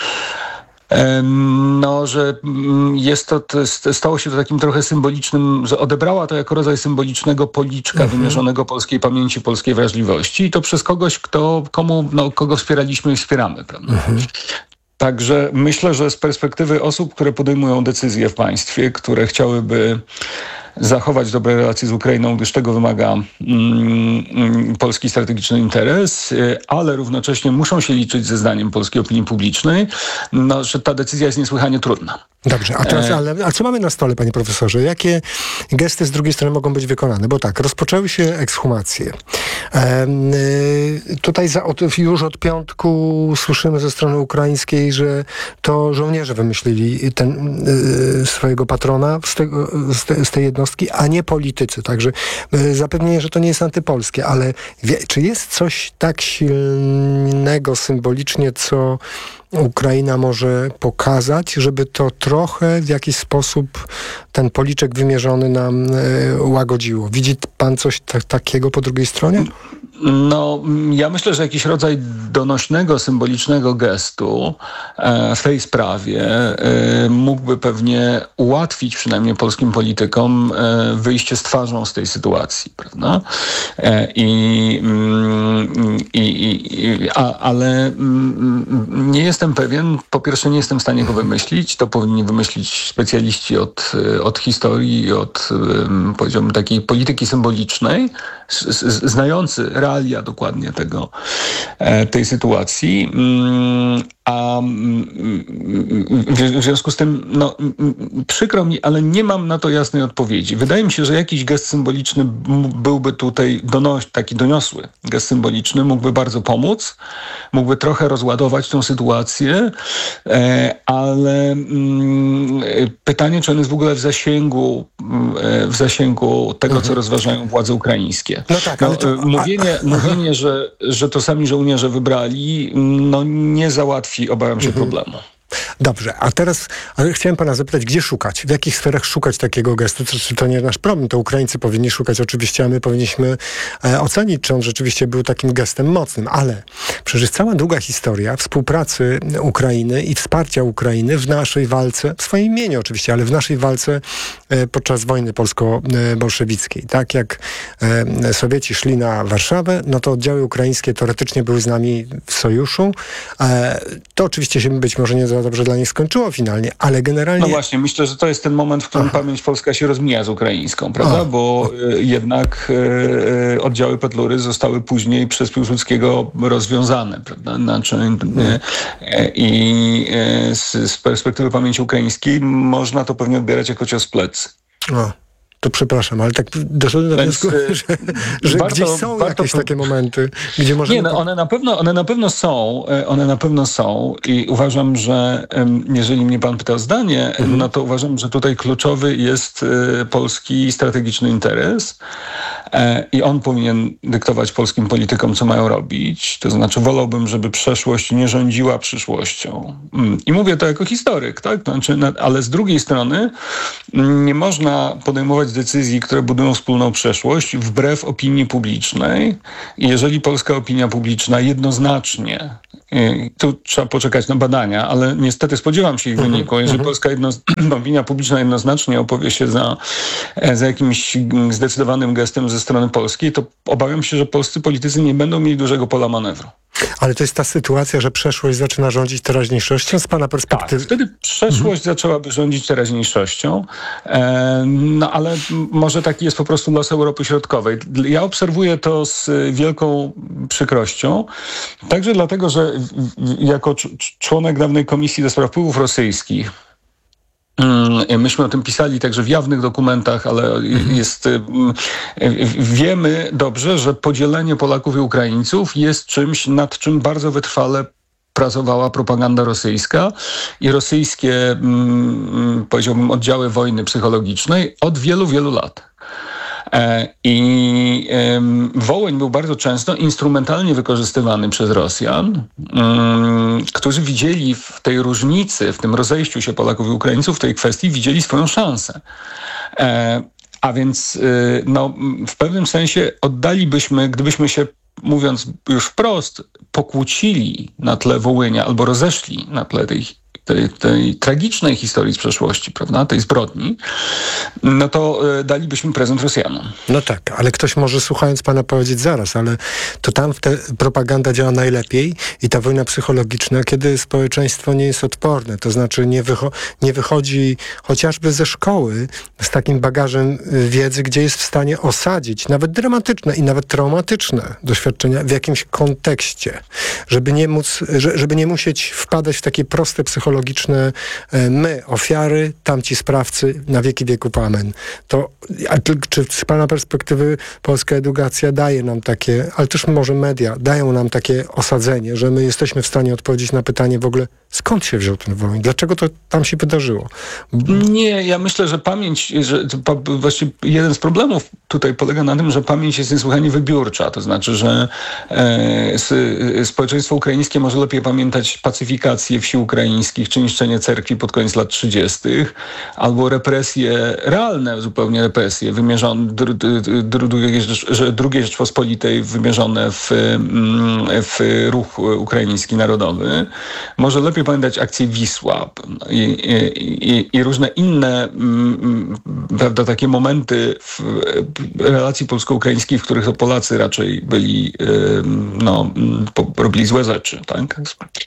no, że jest to, to stało się to takim trochę symbolicznym, że odebrała to jako rodzaj symbolicznego policzka mhm. wymierzonego polskiej pamięci, polskiej wrażliwości i to przez kogoś, kto, komu, no, kogo wspieraliśmy i wspieramy, prawda? Mhm. Także myślę, że z perspektywy osób, które podejmują decyzje w państwie, które chciałyby zachować dobre relacje z Ukrainą, gdyż tego wymaga mm, polski strategiczny interes, ale równocześnie muszą się liczyć ze zdaniem polskiej opinii publicznej, no, że ta decyzja jest niesłychanie trudna. Dobrze, a teraz, ale, a co mamy na stole, panie profesorze? Jakie gesty z drugiej strony mogą być wykonane? Bo tak, rozpoczęły się ekshumacje. E, y, tutaj za, od, już od piątku słyszymy ze strony ukraińskiej, że to żołnierze wymyślili ten, y, swojego patrona z, tego, z, te, z tej jednostki, a nie politycy. Także y, zapewnienie, że to nie jest antypolskie, ale wie, czy jest coś tak silnego symbolicznie, co Ukraina może pokazać, żeby to trochę w jakiś sposób ten policzek wymierzony nam e, łagodziło. Widzi pan coś ta- takiego po drugiej stronie? No, ja myślę, że jakiś rodzaj donośnego, symbolicznego gestu e, w tej sprawie e, mógłby pewnie ułatwić przynajmniej polskim politykom e, wyjście z twarzą z tej sytuacji, prawda? E, i, mm, i, i, a, ale mm, nie jestem pewien, po pierwsze nie jestem w stanie go wymyślić, to powinni wymyślić specjaliści od, od historii i od, powiedziałbym, takiej polityki symbolicznej, z, z, znający realia dokładnie tego, tej sytuacji. A w związku z tym, no, przykro mi, ale nie mam na to jasnej odpowiedzi. Wydaje mi się, że jakiś gest symboliczny byłby tutaj donos- taki doniosły gest symboliczny, mógłby bardzo pomóc, mógłby trochę rozładować tą sytuację, ale pytanie, czy on jest w ogóle w zasięgu, w zasięgu tego, co rozważają władze ukraińskie. No tak, ale to... Mówienie, mówienie że, że to sami żołnierze wybrali, no nie załatwi, obawiam się, problemu. Dobrze, a teraz ale chciałem pana zapytać, gdzie szukać? W jakich sferach szukać takiego gestu? Czy, czy to nie nasz problem? To Ukraińcy powinni szukać oczywiście, a my powinniśmy e, ocenić, czy on rzeczywiście był takim gestem mocnym. Ale przecież cała długa historia współpracy Ukrainy i wsparcia Ukrainy w naszej walce, w swoim imieniu oczywiście, ale w naszej walce e, podczas wojny polsko-bolszewickiej. Tak jak e, Sowieci szli na Warszawę, no to oddziały ukraińskie teoretycznie były z nami w sojuszu. E, to oczywiście się być może nie za dobrze dla nich skończyło finalnie, ale generalnie... No właśnie, myślę, że to jest ten moment, w którym Aha. pamięć polska się rozmija z ukraińską, prawda? A. Bo y, jednak y, oddziały Petlury zostały później przez Piłsudskiego rozwiązane, prawda? Znaczy, y, y, I y, z, z perspektywy pamięci ukraińskiej można to pewnie odbierać jako cios w plecy. A. To przepraszam, ale tak doszedłem do wniosku, że, że warto, gdzieś są warto, jakieś takie momenty, gdzie możemy... Nie, no, one na pewno, one na pewno są, one na pewno są i uważam, że jeżeli mnie pan pyta o zdanie, mhm. no to uważam, że tutaj kluczowy jest polski strategiczny interes i on powinien dyktować polskim politykom, co mają robić. To znaczy wolałbym, żeby przeszłość nie rządziła przyszłością. I mówię to jako historyk, tak? Znaczy, ale z drugiej strony nie można podejmować decyzji, które budują wspólną przeszłość wbrew opinii publicznej. I jeżeli polska opinia publiczna jednoznacznie, tu trzeba poczekać na badania, ale niestety spodziewam się ich wyniku, jeżeli polska jedno, opinia publiczna jednoznacznie opowie się za, za jakimś zdecydowanym gestem ze strony polskiej, to obawiam się, że polscy politycy nie będą mieli dużego pola manewru. Ale to jest ta sytuacja, że przeszłość zaczyna rządzić teraźniejszością z pana perspektywy? Tak, wtedy przeszłość mhm. zaczęłaby rządzić teraźniejszością, e, no ale może taki jest po prostu los Europy Środkowej. Ja obserwuję to z wielką przykrością, także dlatego, że jako członek dawnej Komisji do Spraw Wpływów Rosyjskich, myśmy o tym pisali także w jawnych dokumentach, ale jest, wiemy dobrze, że podzielenie Polaków i Ukraińców jest czymś, nad czym bardzo wytrwale pracowała propaganda rosyjska i rosyjskie, powiedziałbym, oddziały wojny psychologicznej od wielu, wielu lat. I Wołyń był bardzo często instrumentalnie wykorzystywany przez Rosjan, którzy widzieli w tej różnicy, w tym rozejściu się Polaków i Ukraińców w tej kwestii, widzieli swoją szansę. A więc no, w pewnym sensie oddalibyśmy, gdybyśmy się, mówiąc już wprost, pokłócili na tle Wołynia albo rozeszli na tle tej Tej, tej tragicznej historii z przeszłości, prawda, tej zbrodni, no to y, dalibyśmy prezent Rosjanom. No tak, ale ktoś może słuchając pana powiedzieć zaraz, ale to tam ta propaganda działa najlepiej i ta wojna psychologiczna, kiedy społeczeństwo nie jest odporne, to znaczy nie, wycho- nie wychodzi chociażby ze szkoły z takim bagażem wiedzy, gdzie jest w stanie osadzić nawet dramatyczne i nawet traumatyczne doświadczenia w jakimś kontekście, żeby nie móc, żeby nie musieć wpadać w takie proste psychologiczne my, ofiary, tamci sprawcy, na wieki wieków amen. To, a czy z pana perspektywy polska edukacja daje nam takie, ale też może media, dają nam takie osadzenie, że my jesteśmy w stanie odpowiedzieć na pytanie w ogóle, skąd się wziął ten Wołyń? Dlaczego to tam się wydarzyło? Nie, ja myślę, że pamięć, że właściwie jeden z problemów tutaj polega na tym, że pamięć jest niesłychanie wybiórcza. To znaczy, że e, społeczeństwo ukraińskie może lepiej pamiętać pacyfikację wsi ukraińskich, czy niszczenie cerkwi pod koniec lat trzydziestych, albo represje, realne zupełnie represje, wymierzone, dr, dr, dr, drugiej Rzeczpospolitej wymierzone w, w ruch ukraiński narodowy. Może lepiej pamiętać akcję Wisła i, i, i różne inne prawda, takie momenty w relacji polsko-ukraińskiej, w których to Polacy raczej byli, no, robili złe rzeczy, tak?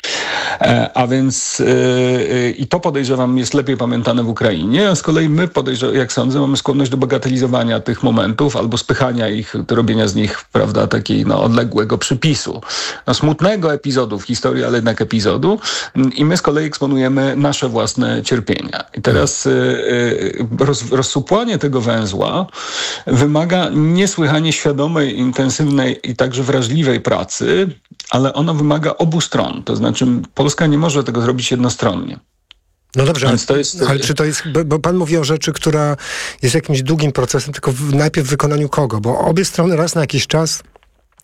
A więc i to podejrzewam jest lepiej pamiętane w Ukrainie, a z kolei my podejrzewam, jak sądzę, mamy skłonność do bagatelizowania tych momentów albo spychania ich, do robienia z nich, prawda, takiej no, odległego przypisu. No, smutnego epizodu w historii, ale jednak epizodu i my z kolei eksponujemy nasze własne cierpienia. I teraz roz, rozsupłanie tego węzła wymaga niesłychanie świadomej, intensywnej i także wrażliwej pracy, ale ono wymaga obu stron. To znaczy Polska nie może tego zrobić jednostronnie. No dobrze, ale, to jest, ale czy to jest, bo pan mówi o rzeczy, która jest jakimś długim procesem, tylko w, najpierw w wykonaniu kogo? Bo obie strony raz na jakiś czas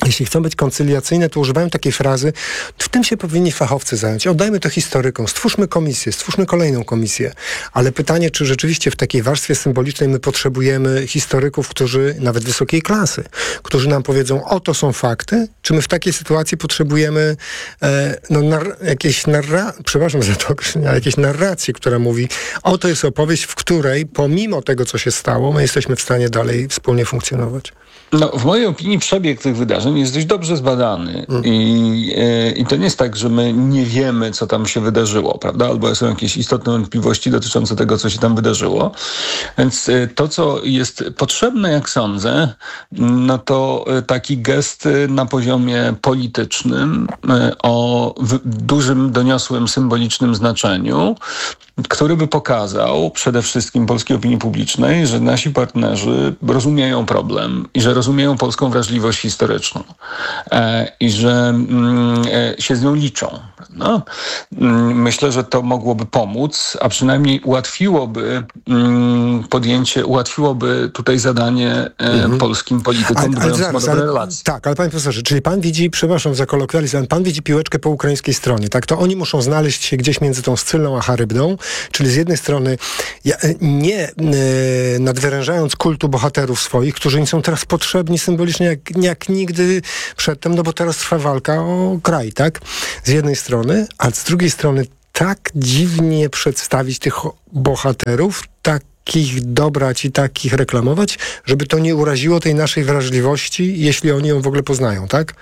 jeśli chcą być koncyliacyjne, to używają takiej frazy, w tym się powinni fachowcy zająć. Oddajmy to historykom, stwórzmy komisję, stwórzmy kolejną komisję. Ale pytanie, czy rzeczywiście w takiej warstwie symbolicznej my potrzebujemy historyków, którzy, nawet wysokiej klasy, którzy nam powiedzą, oto są fakty, czy my w takiej sytuacji potrzebujemy e, no, nar- jakieś narra- przepraszam za to, ale jakieś narracji, która mówi, oto jest opowieść, w której pomimo tego, co się stało, my jesteśmy w stanie dalej wspólnie funkcjonować. No, w mojej opinii przebieg tych wydarzeń jest dość dobrze zbadany mm. I, e, i to nie jest tak, że my nie wiemy, co tam się wydarzyło, prawda? Albo są jakieś istotne wątpliwości dotyczące tego, co się tam wydarzyło. Więc e, to, co jest potrzebne, jak sądzę, no to e, taki gest na poziomie politycznym e, o w, dużym, doniosłym, symbolicznym znaczeniu, który by pokazał przede wszystkim polskiej opinii publicznej, że nasi partnerzy rozumieją problem i że rozumieją polską wrażliwość historyczną e, i że mm, e, się z nią liczą. No? Myślę, że to mogłoby pomóc, a przynajmniej ułatwiłoby mm, podjęcie, ułatwiłoby tutaj zadanie e, mhm. polskim politykom, dbając o dobre relacje. Tak, ale panie profesorze, czyli pan widzi, przepraszam za kolokwializm, pan widzi piłeczkę po ukraińskiej stronie, tak? To oni muszą znaleźć się gdzieś między tą Scylną a Charybdą, czyli z jednej strony nie e, nadwyrężając kultu bohaterów swoich, którzy im są teraz potrzebni symbolicznie jak, jak nigdy przedtem, no bo teraz trwa walka o kraj, tak? Z jednej strony, a z drugiej strony tak dziwnie przedstawić tych bohaterów, takich dobrać i takich reklamować, żeby to nie uraziło tej naszej wrażliwości, jeśli oni ją w ogóle poznają, tak?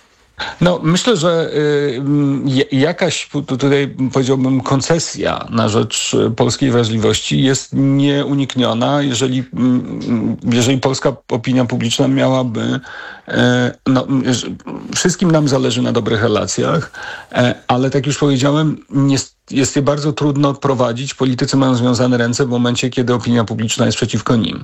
No, myślę, że y, jakaś tutaj, powiedziałbym, koncesja na rzecz polskiej wrażliwości jest nieunikniona, jeżeli, jeżeli polska opinia publiczna miałaby, y, no, wszystkim nam zależy na dobrych relacjach, y, ale tak już powiedziałem, nie jest je bardzo trudno odprowadzić. Politycy mają związane ręce w momencie, kiedy opinia publiczna jest przeciwko nim.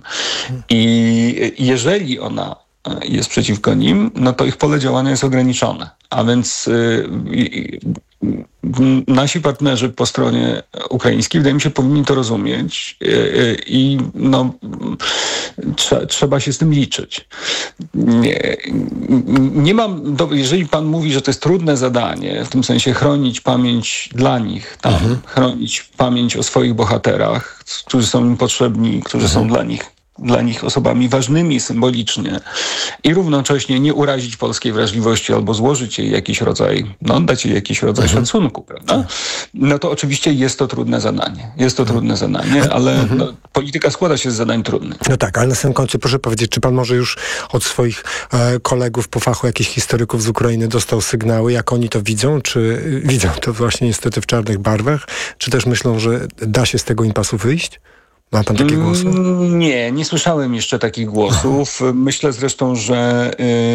I jeżeli ona jest przeciwko nim, no to ich pole działania jest ograniczone. A więc y, y, nasi partnerzy po stronie ukraińskiej, wydaje mi się, powinni to rozumieć y, y, i no, trze, trzeba się z tym liczyć. Nie, nie mam, do, jeżeli pan mówi, że to jest trudne zadanie, w tym sensie chronić pamięć dla nich, tam, mhm. chronić pamięć o swoich bohaterach, którzy są im potrzebni, którzy mhm. są dla nich dla nich osobami ważnymi symbolicznie i równocześnie nie urazić polskiej wrażliwości albo złożyć jej jakiś rodzaj, no dać jej jakiś rodzaj mhm. szacunku, prawda? No to oczywiście jest to trudne zadanie. Jest to trudne zadanie, ale mhm. no, polityka składa się z zadań trudnych. No tak, ale na samym końcu proszę powiedzieć, czy pan może już od swoich e, kolegów po fachu, jakichś historyków z Ukrainy dostał sygnały, jak oni to widzą? Czy widzą to właśnie niestety w czarnych barwach? Czy też myślą, że da się z tego impasu wyjść? Ma pan takie głosy? Nie, nie słyszałem jeszcze takich głosów. Myślę zresztą, że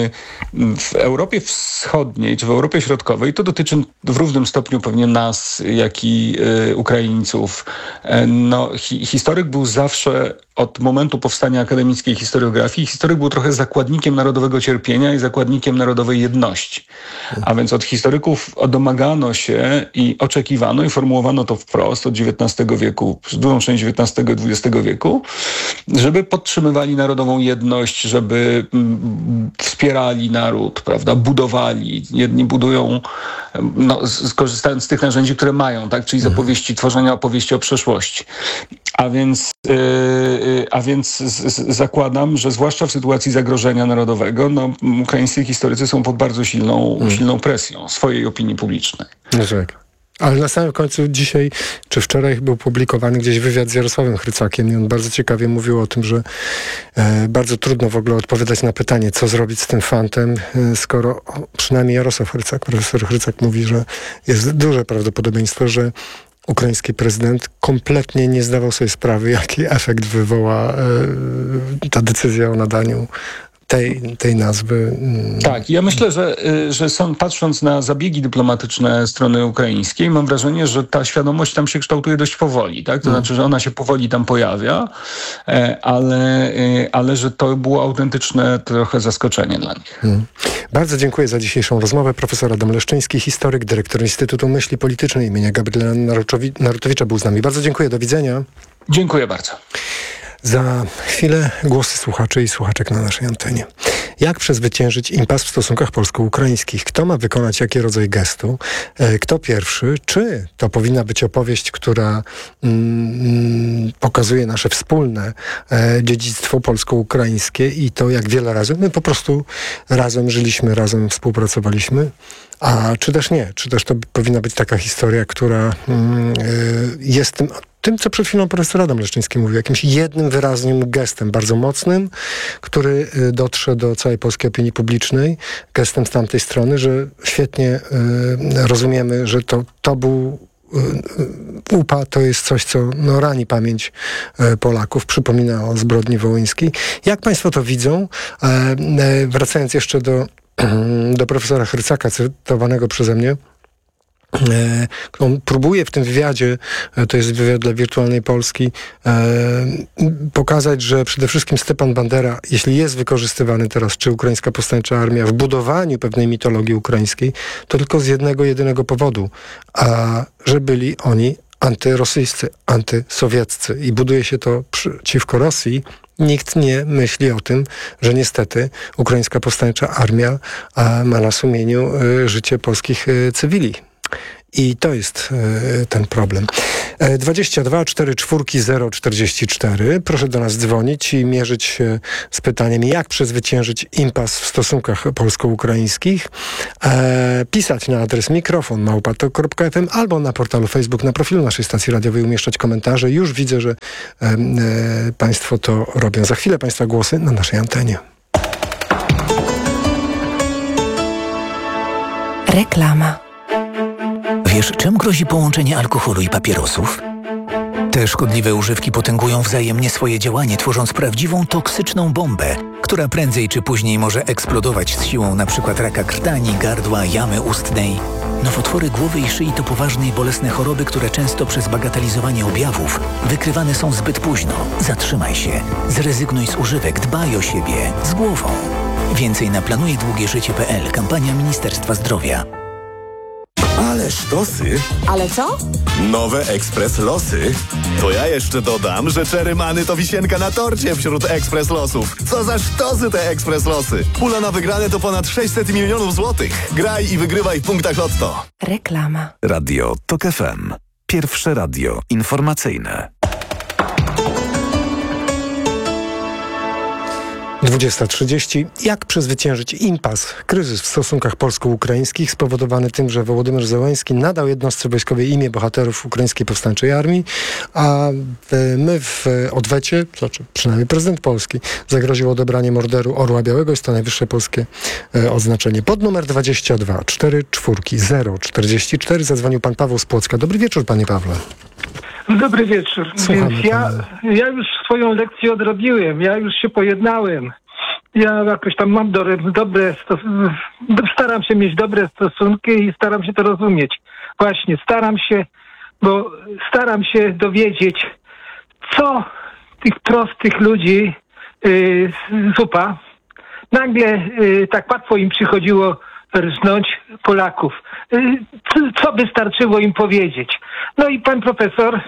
w Europie Wschodniej czy w Europie Środkowej to dotyczy w równym stopniu pewnie nas, jak i Ukraińców. No, hi- historyk był zawsze od momentu powstania akademickiej historiografii, historyk był trochę zakładnikiem narodowego cierpienia i zakładnikiem narodowej jedności. A więc od historyków domagano się i oczekiwano i formułowano to wprost od dziewiętnastego wieku, przez dużą część dziewiętnastego i dwudziestego wieku, żeby podtrzymywali narodową jedność, żeby wspierali naród, prawda, budowali. Jedni budują, no, skorzystając z tych narzędzi, które mają, tak, czyli z opowieści, tworzenia opowieści o przeszłości. A więc, yy, a więc z, z, zakładam, że zwłaszcza w sytuacji zagrożenia narodowego, no, ukraińscy historycy są pod bardzo silną, hmm. silną presją swojej opinii publicznej. No tak. Ale na samym końcu dzisiaj, czy wczoraj był publikowany gdzieś wywiad z Jarosławem Hrycakiem i on bardzo ciekawie mówił o tym, że e, bardzo trudno w ogóle odpowiadać na pytanie, co zrobić z tym fantem, e, skoro o, przynajmniej Jarosław Hrycak, profesor Hrycak mówi, że jest duże prawdopodobieństwo, że ukraiński prezydent kompletnie nie zdawał sobie sprawy, jaki efekt wywoła e, ta decyzja o nadaniu tej, tej nazwy. Tak, ja myślę, że, że są, patrząc na zabiegi dyplomatyczne strony ukraińskiej, mam wrażenie, że ta świadomość tam się kształtuje dość powoli, tak? To znaczy, że ona się powoli tam pojawia, ale, ale że to było autentyczne trochę zaskoczenie dla nich. Hmm. Bardzo dziękuję za dzisiejszą rozmowę. Profesor Adam Leszczyński, historyk, dyrektor Instytutu Myśli Politycznej imienia Gabriela Narutowicza był z nami. Bardzo dziękuję, do widzenia. Dziękuję bardzo. Za chwilę głosy słuchaczy i słuchaczek na naszej antenie. Jak przezwyciężyć impas w stosunkach polsko-ukraińskich? Kto ma wykonać jaki rodzaj gestu? Kto pierwszy? Czy to powinna być opowieść, która mm, pokazuje nasze wspólne e, dziedzictwo polsko-ukraińskie i to, jak wiele razy my po prostu razem żyliśmy, razem współpracowaliśmy? A czy też nie? Czy też to powinna być taka historia, która mm, y, jest tym, tym, co przed chwilą profesor Adam Leszczyński mówił, jakimś jednym wyraźnym gestem, bardzo mocnym, który y, dotrze do całej polskiej opinii publicznej, gestem z tamtej strony, że świetnie y, rozumiemy, że to, to był U P A to jest coś, co no, rani pamięć e, Polaków, przypomina o zbrodni wołyńskiej. Jak państwo to widzą? E, e, wracając jeszcze do, do profesora Hrycaka, cytowanego przeze mnie, E, on próbuje w tym wywiadzie, e, to jest wywiad dla Wirtualnej Polski, e, pokazać, że przede wszystkim Stepan Bandera, jeśli jest wykorzystywany teraz, czy ukraińska powstańcza armia w budowaniu pewnej mitologii ukraińskiej, to tylko z jednego, jedynego powodu, a że byli oni antyrosyjscy, antysowieccy i buduje się to przeciwko Rosji. Nikt nie myśli o tym, że niestety ukraińska powstańcza armia a, ma na sumieniu y, życie polskich y, cywili. I to jest y, ten problem. E, dwadzieścia dwa cztery cztery zero czterdzieści cztery. Proszę do nas dzwonić i mierzyć się z pytaniem, jak przezwyciężyć impas w stosunkach polsko-ukraińskich. E, pisać na adres mikrofon małpa tok kropka f m albo na portalu Facebook, na profilu naszej stacji radiowej umieszczać komentarze. Już widzę, że e, e, państwo to robią. Za chwilę państwa głosy na naszej antenie. Reklama. Wiesz, czym grozi połączenie alkoholu i papierosów? Te szkodliwe używki potęgują wzajemnie swoje działanie, tworząc prawdziwą toksyczną bombę, która prędzej czy później może eksplodować z siłą np. raka krtani, gardła, jamy ustnej. Nowotwory głowy i szyi to poważne i bolesne choroby, które często przez bagatelizowanie objawów wykrywane są zbyt późno. Zatrzymaj się, zrezygnuj z używek, dbaj o siebie, z głową. Więcej na planuję długie życie kropka p l. Kampania Ministerstwa Zdrowia. Ale sztosy. Ale co? Nowe Ekspres Losy. To ja jeszcze dodam, że Cherry Many to wisienka na torcie wśród Ekspres Losów. Co za sztosy te Ekspres Losy. Pula na wygrane to ponad sześćset milionów złotych. Graj i wygrywaj w punktach Lotto. Reklama. Radio Tok F M. Pierwsze radio informacyjne. dwudziesta trzydzieści. Jak przezwyciężyć impas, kryzys w stosunkach polsko-ukraińskich spowodowany tym, że Wołodymyr Zełański nadał jednostce wojskowej imię bohaterów ukraińskiej powstańczej armii, a my w odwecie, to znaczy przynajmniej prezydent Polski, zagroził odebraniem orderu Orła Białego. Jest to najwyższe polskie e, oznaczenie. Pod numer dwadzieścia dwa cztery cztery zero czterdzieści cztery zadzwonił pan Paweł z Płocka. Dobry wieczór, panie Pawle. Dobry wieczór. Słuchamy, Więc ja, ja już swoją lekcję odrobiłem, ja już się pojednałem. Ja jakoś tam mam dobre, dobre stos- staram się mieć dobre stosunki i staram się to rozumieć. Właśnie, staram się, bo staram się dowiedzieć, co tych prostych ludzi yy, z U P A nagle yy, tak łatwo im przychodziło rżnąć Polaków. Yy, co, co wystarczyło im powiedzieć? No i pan profesor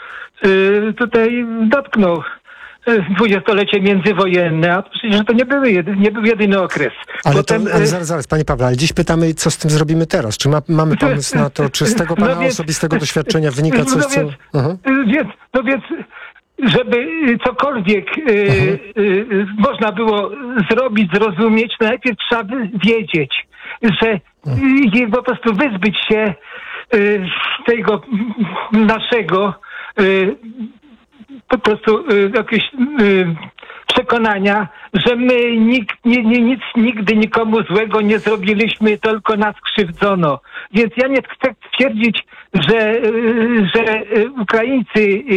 yy, tutaj dotknął dwudziestolecie międzywojenne, a przecież to nie, były jedy, nie był jedyny okres. Ale, Potem, to, ale zaraz, zaraz, panie Pawle, ale dziś pytamy, co z tym zrobimy teraz? Czy ma, mamy pomysł na to, czy z tego pana no więc, osobistego doświadczenia wynika coś, no więc, co... Uh-huh. Więc, no więc, żeby cokolwiek uh-huh. y, y, można było zrobić, zrozumieć, najpierw trzeba wiedzieć, że uh-huh. y, po prostu wyzbyć się y, tego naszego y, po prostu y, jakieś y, przekonania, że my nikt, nie, nie, nic nigdy nikomu złego nie zrobiliśmy, tylko nas krzywdzono. Więc ja nie chcę twierdzić, że, y, że Ukraińcy,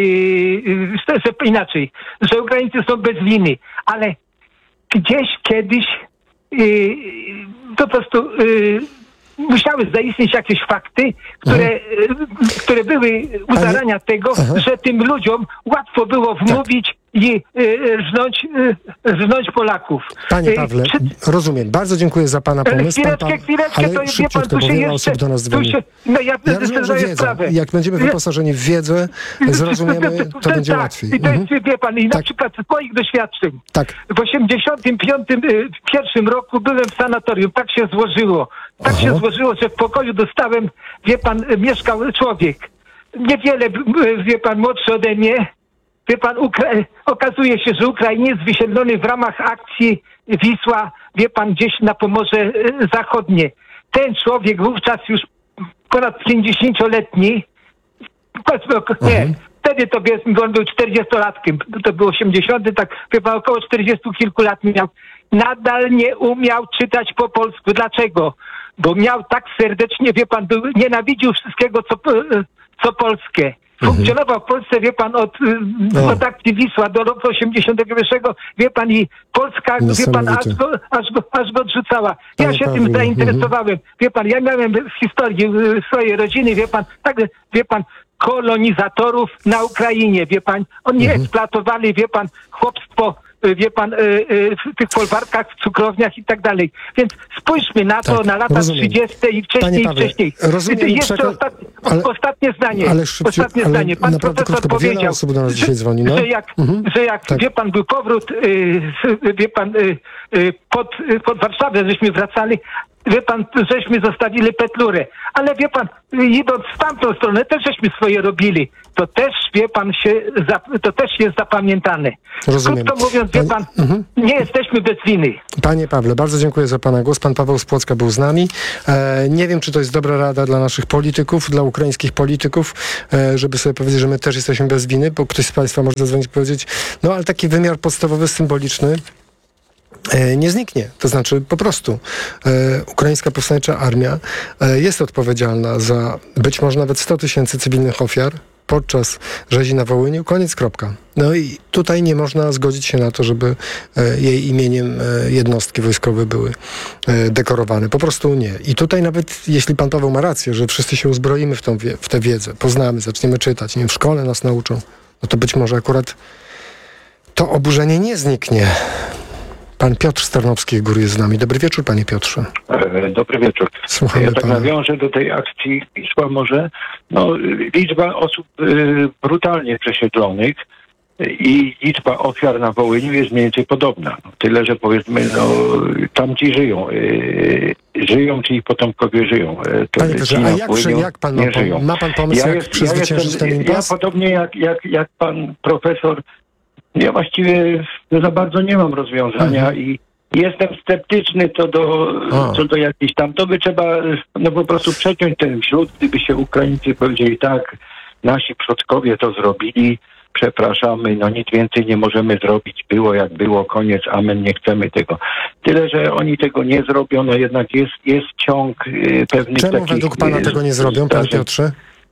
y, że inaczej, że Ukraińcy są bez winy, ale gdzieś kiedyś y, po prostu y, musiały zaistnieć jakieś fakty, które, mhm. które były u zarania tego, Aha. że tym ludziom łatwo było wmówić, i y, rżnąć, y, rżnąć Polaków. Panie Y, Pawle, czy- rozumiem. Bardzo dziękuję za pana Ale pomysł. Pan chwileczkę, Paweł- chwileczkę, ale to wie pan, szybciutko, tu bo się wiele jeszcze, osób do nas tu dzwoni. się, no ja, Ja rozumiem, że zdaję wiedzą. sprawę. Jak będziemy wyposażeni w wiedzę, zrozumiemy, to będzie tak, łatwiej. I to jest, Mhm. wie pan, i na Tak. przykład z moich doświadczeń. Tak. W osiemdziesiątym piątym y, pierwszym roku byłem w sanatorium. Tak się złożyło. Tak Aha. się złożyło, że w pokoju dostałem, wie pan, y, mieszkał człowiek. Niewiele, y, wie pan, młodszy ode mnie. Wie pan, Ukra- okazuje się, że Ukrainiec wysiedlony w ramach akcji Wisła, wie pan, gdzieś na Pomorze y, Zachodnie. Ten człowiek wówczas już ponad pięćdziesięcioletni, powiedzmy, oko- nie, wtedy to powiedzmy, bo on był czterdziestolatkiem, to był osiemdziesiąty, tak chyba około czterdziestu kilku lat miał. Nadal nie umiał czytać po polsku. Dlaczego? Bo miał tak serdecznie, wie pan, był, nienawidził wszystkiego, co, po- co polskie. Funkcjonował w Polsce, wie pan, od, No. od akcji Wisła do roku osiemdziesiątego pierwszego, wie pan, i Polska, wie pan, aż Niesamowite. go, aż go, aż go odrzucała. Ja Panie się Pawle, tym zainteresowałem. Wie pan, ja miałem w historii y, swojej rodziny, wie pan, tak, wie pan, kolonizatorów na Ukrainie, wie pan, oni eksploatowali, wie pan, chłopstwo, y, wie pan, y, y, w tych folwarkach, w cukrowniach i tak dalej. Więc spójrzmy na to, Tak, na lata rozumiem. trzydzieste i wcześniej, Panie i Pawle, wcześniej. rozumiem i Jeszcze przeka- ostatnie, ale- ostatnie zdanie. ale szybciej- ostatnie ale zdanie. Pan naprawdę profesor krótko, bo wiele powiedział, osób do nas dzisiaj że, dzwoni, no. że jak, Mhm. że jak Tak. wie pan, był powrót, y, z- wie pan, y, y, pod, y, pod Warszawę, żeśmy wracali, wie pan, żeśmy zostawili Petlurę. Ale wie pan, y, idąc w tamtą stronę, też żeśmy swoje robili. To też, wie pan, się, zap- to też jest zapamiętane. Rozumiem. Krótko mówiąc, wie pan, Mhm. nie jesteśmy bez winy. Panie Pawle, bardzo dziękuję za pana głos. Pan Paweł z Płocka był z nami. E, nie wiem, czy to jest dobra rada dla naszych polityków, dla ukraińskich polityków, e, żeby sobie powiedzieć, że my też jesteśmy bez winy, bo ktoś z państwa może zadzwonić i powiedzieć, no ale taki wymiar podstawowy, symboliczny e, nie zniknie. To znaczy po prostu e, ukraińska powstańcza armia e, jest odpowiedzialna za być może nawet sto tysięcy cywilnych ofiar podczas rzezi na Wołyniu. Koniec, kropka. No i tutaj nie można zgodzić się na to, żeby e, jej imieniem e, jednostki wojskowe były e, dekorowane. Po prostu nie. I tutaj nawet, jeśli pan Paweł ma rację, że wszyscy się uzbroimy w, tą wie, w tę wiedzę, poznamy, zaczniemy czytać, nie wiem, w szkole nas nauczą, no to być może akurat to oburzenie nie zniknie. Pan Piotr z Tarnowskich Gór jest z nami. Dobry wieczór, panie Piotrze. E, Dobry wieczór. Słuchamy ja tak pana. nawiążę do tej akcji Wisła może. No, liczba osób e, brutalnie przesiedlonych i liczba ofiar na Wołyniu jest mniej więcej podobna. No, tyle, że powiedzmy, no, tam ci żyją. E, żyją, czy ich potomkowie żyją. E, to Panie Piotrze, ci a na jak, Wołyniu przy, jak pan ma, nie żyją. pom- ma pan pomysł, jak jest- przezwyciężyć jestem- ten impas? Ja podobnie jak, jak, jak pan profesor, ja właściwie za bardzo nie mam rozwiązania Mhm. i jestem sceptyczny co do, A. co do jakichś tam, to by trzeba no po prostu przeciąć ten ślub, gdyby się Ukraińcy powiedzieli tak, nasi przodkowie to zrobili, przepraszamy, no nic więcej nie możemy zrobić, było jak było, koniec, amen, nie chcemy tego. Tyle, że oni tego nie zrobią, no jednak jest, jest ciąg y, pewnych Czemu takich... według pana y, tego nie zrobią, panie zdarzeń. Piotrze?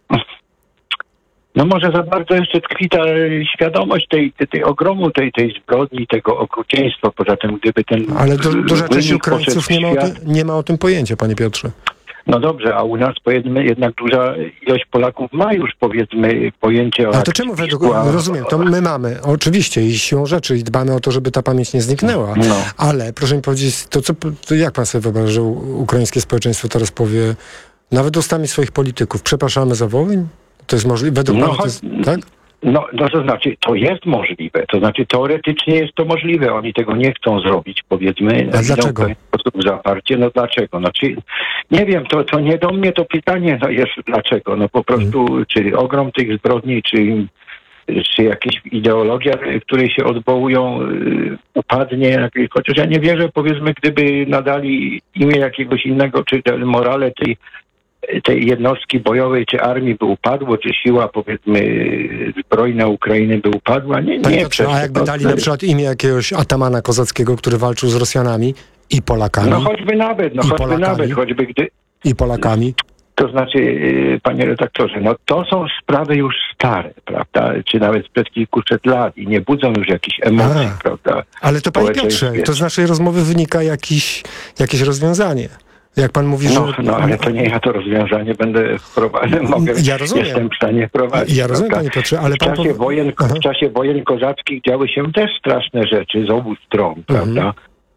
No może za bardzo jeszcze tkwi ta świadomość tej, tej, tej ogromu tej, tej zbrodni, tego okrucieństwa. Poza tym, gdyby ten... Ale du- duża część wynik Ukraińców poszedł nie ma, o w świat- tym, nie ma o tym pojęcia, panie Piotrze. No dobrze, a u nas powiedzmy jednak duża ilość Polaków ma już powiedzmy pojęcie o... Ale to akcji czemu według... Wisła. Rozumiem, to my mamy, oczywiście, i siłą rzeczy, i dbamy o to, żeby ta pamięć nie zniknęła. No. Ale proszę mi powiedzieć, to, co, to jak pan sobie wyobraża, że u- ukraińskie społeczeństwo teraz powie, nawet ustami swoich polityków, przepraszamy za Wołyń? To jest możliwe? Według No, pana to jest... Tak? No, no to znaczy, to jest możliwe. To znaczy, teoretycznie jest to możliwe. Oni tego nie chcą zrobić, powiedzmy. A Idą dlaczego? w pewien sposób zaparcie. No dlaczego? Znaczy, nie wiem, to, to nie do mnie to pytanie no jest dlaczego. No po prostu, Mhm. czy ogrom tych zbrodni, czy, czy jakaś ideologia, której się odwołują, y, upadnie. Chociaż ja nie wierzę, powiedzmy, gdyby nadali imię jakiegoś innego, czy te morale tej tej jednostki bojowej, czy armii by upadło, czy siła, powiedzmy, zbrojna Ukrainy by upadła. Nie, Panie nie Piotrze, przez a to. jakby No, dali na przykład imię jakiegoś atamana kozackiego, który walczył z Rosjanami i Polakami, No choćby nawet, no I choćby Polakami. nawet, choćby gdy... i Polakami, To znaczy, yy, panie redaktorze, no to są sprawy już stare, prawda? Czy nawet sprzed kilkuset lat i nie budzą już jakichś emocji, A. prawda? ale to panie Piotrze, Społeczeństwie. to z naszej rozmowy wynika jakiś, jakieś rozwiązanie. Jak pan mówi, No, że... no ale to nie ja to rozwiązanie będę wprowadzał. Mogę, Ja rozumiem. Jestem w stanie wprowadzić. Ja rozumiem, prawda? panie Piotrze, ale w pan... czasie, powie- wojen, Aha. w czasie wojen kozackich działy się też straszne rzeczy z obu stron, prawda?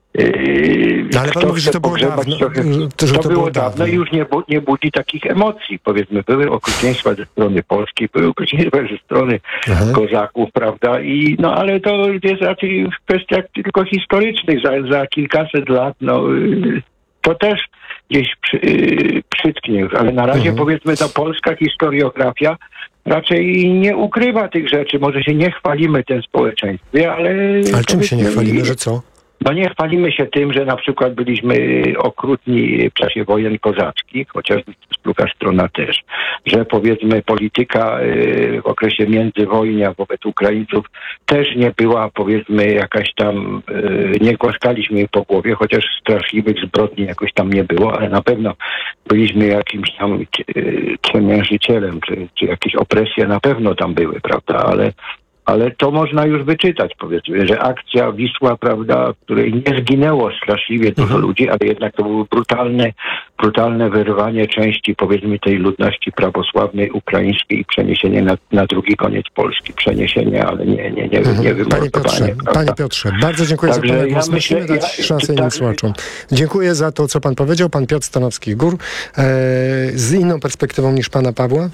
Yy, No, ale pan kto mówi, że chce to było pogrzebać dawno, trochę- że- że to to było było dawno dawno. i już nie, bu- nie budzi takich emocji. Powiedzmy, były okrucieństwa ze strony polskiej, były okrucieństwa ze strony Aha. kozaków, prawda? I, no ale to jest raczej w kwestiach tylko historycznych. Za, za kilkaset lat, no yy, to też gdzieś przy, yy, przytknie już. Ale na razie Mhm. powiedzmy ta polska historiografia raczej nie ukrywa tych rzeczy. Może się nie chwalimy tym społeczeństwie, ale... Ale czym się nie powiedzmy, chwalimy, że co? No nie chwalimy się tym, że na przykład byliśmy okrutni w czasie wojen kozackich, chociaż druga strona też, że powiedzmy polityka y, w okresie międzywojnia wobec Ukraińców też nie była powiedzmy jakaś tam, y, nie głaskaliśmy jej po głowie, chociaż straszliwych zbrodni jakoś tam nie było, ale na pewno byliśmy jakimś tam y, ciemiężycielem, czy, czy jakieś opresje na pewno tam były, prawda, ale Ale to można już wyczytać, powiedzmy, że akcja Wisła, prawda, w której nie zginęło straszliwie dużo ludzi, ale jednak to było brutalne, brutalne wyrwanie części, powiedzmy, tej ludności prawosławnej ukraińskiej i przeniesienie na, na drugi koniec Polski. Przeniesienie, ale nie, nie, nie, Mhm. nie Panie Piotrze, wymordowanie. panie Piotrze, bardzo dziękuję Także za pana ja głos. myślę, Musimy dać ja- szansę tak- innym słuchaczom. Dziękuję za to, co pan powiedział. Pan Piotr Stanowski-Gór, e, z inną perspektywą niż pana Pawła.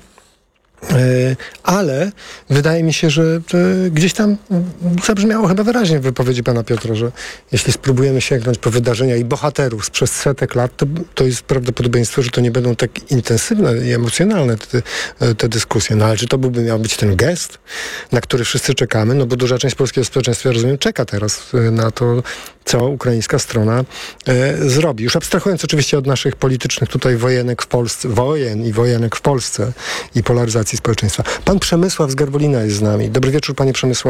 E, Ale wydaje mi się, że e, gdzieś tam zabrzmiało chyba wyraźnie w wypowiedzi pana Piotra, że jeśli spróbujemy sięgnąć po wydarzenia i bohaterów sprzed setek lat, to, to jest prawdopodobieństwo, że to nie będą tak intensywne i emocjonalne te, te dyskusje. No ale czy to byłby miał być ten gest, na który wszyscy czekamy? No bo duża część polskiego społeczeństwa, rozumiem, czeka teraz e, na to, co ukraińska strona e, zrobi. Już abstrahując oczywiście od naszych politycznych tutaj wojenek w Polsce, wojen i wojenek w Polsce i polaryzacji społeczeństwa. Pan Przemysław z Garwolina jest z nami. Dobry wieczór, panie Przemysławie.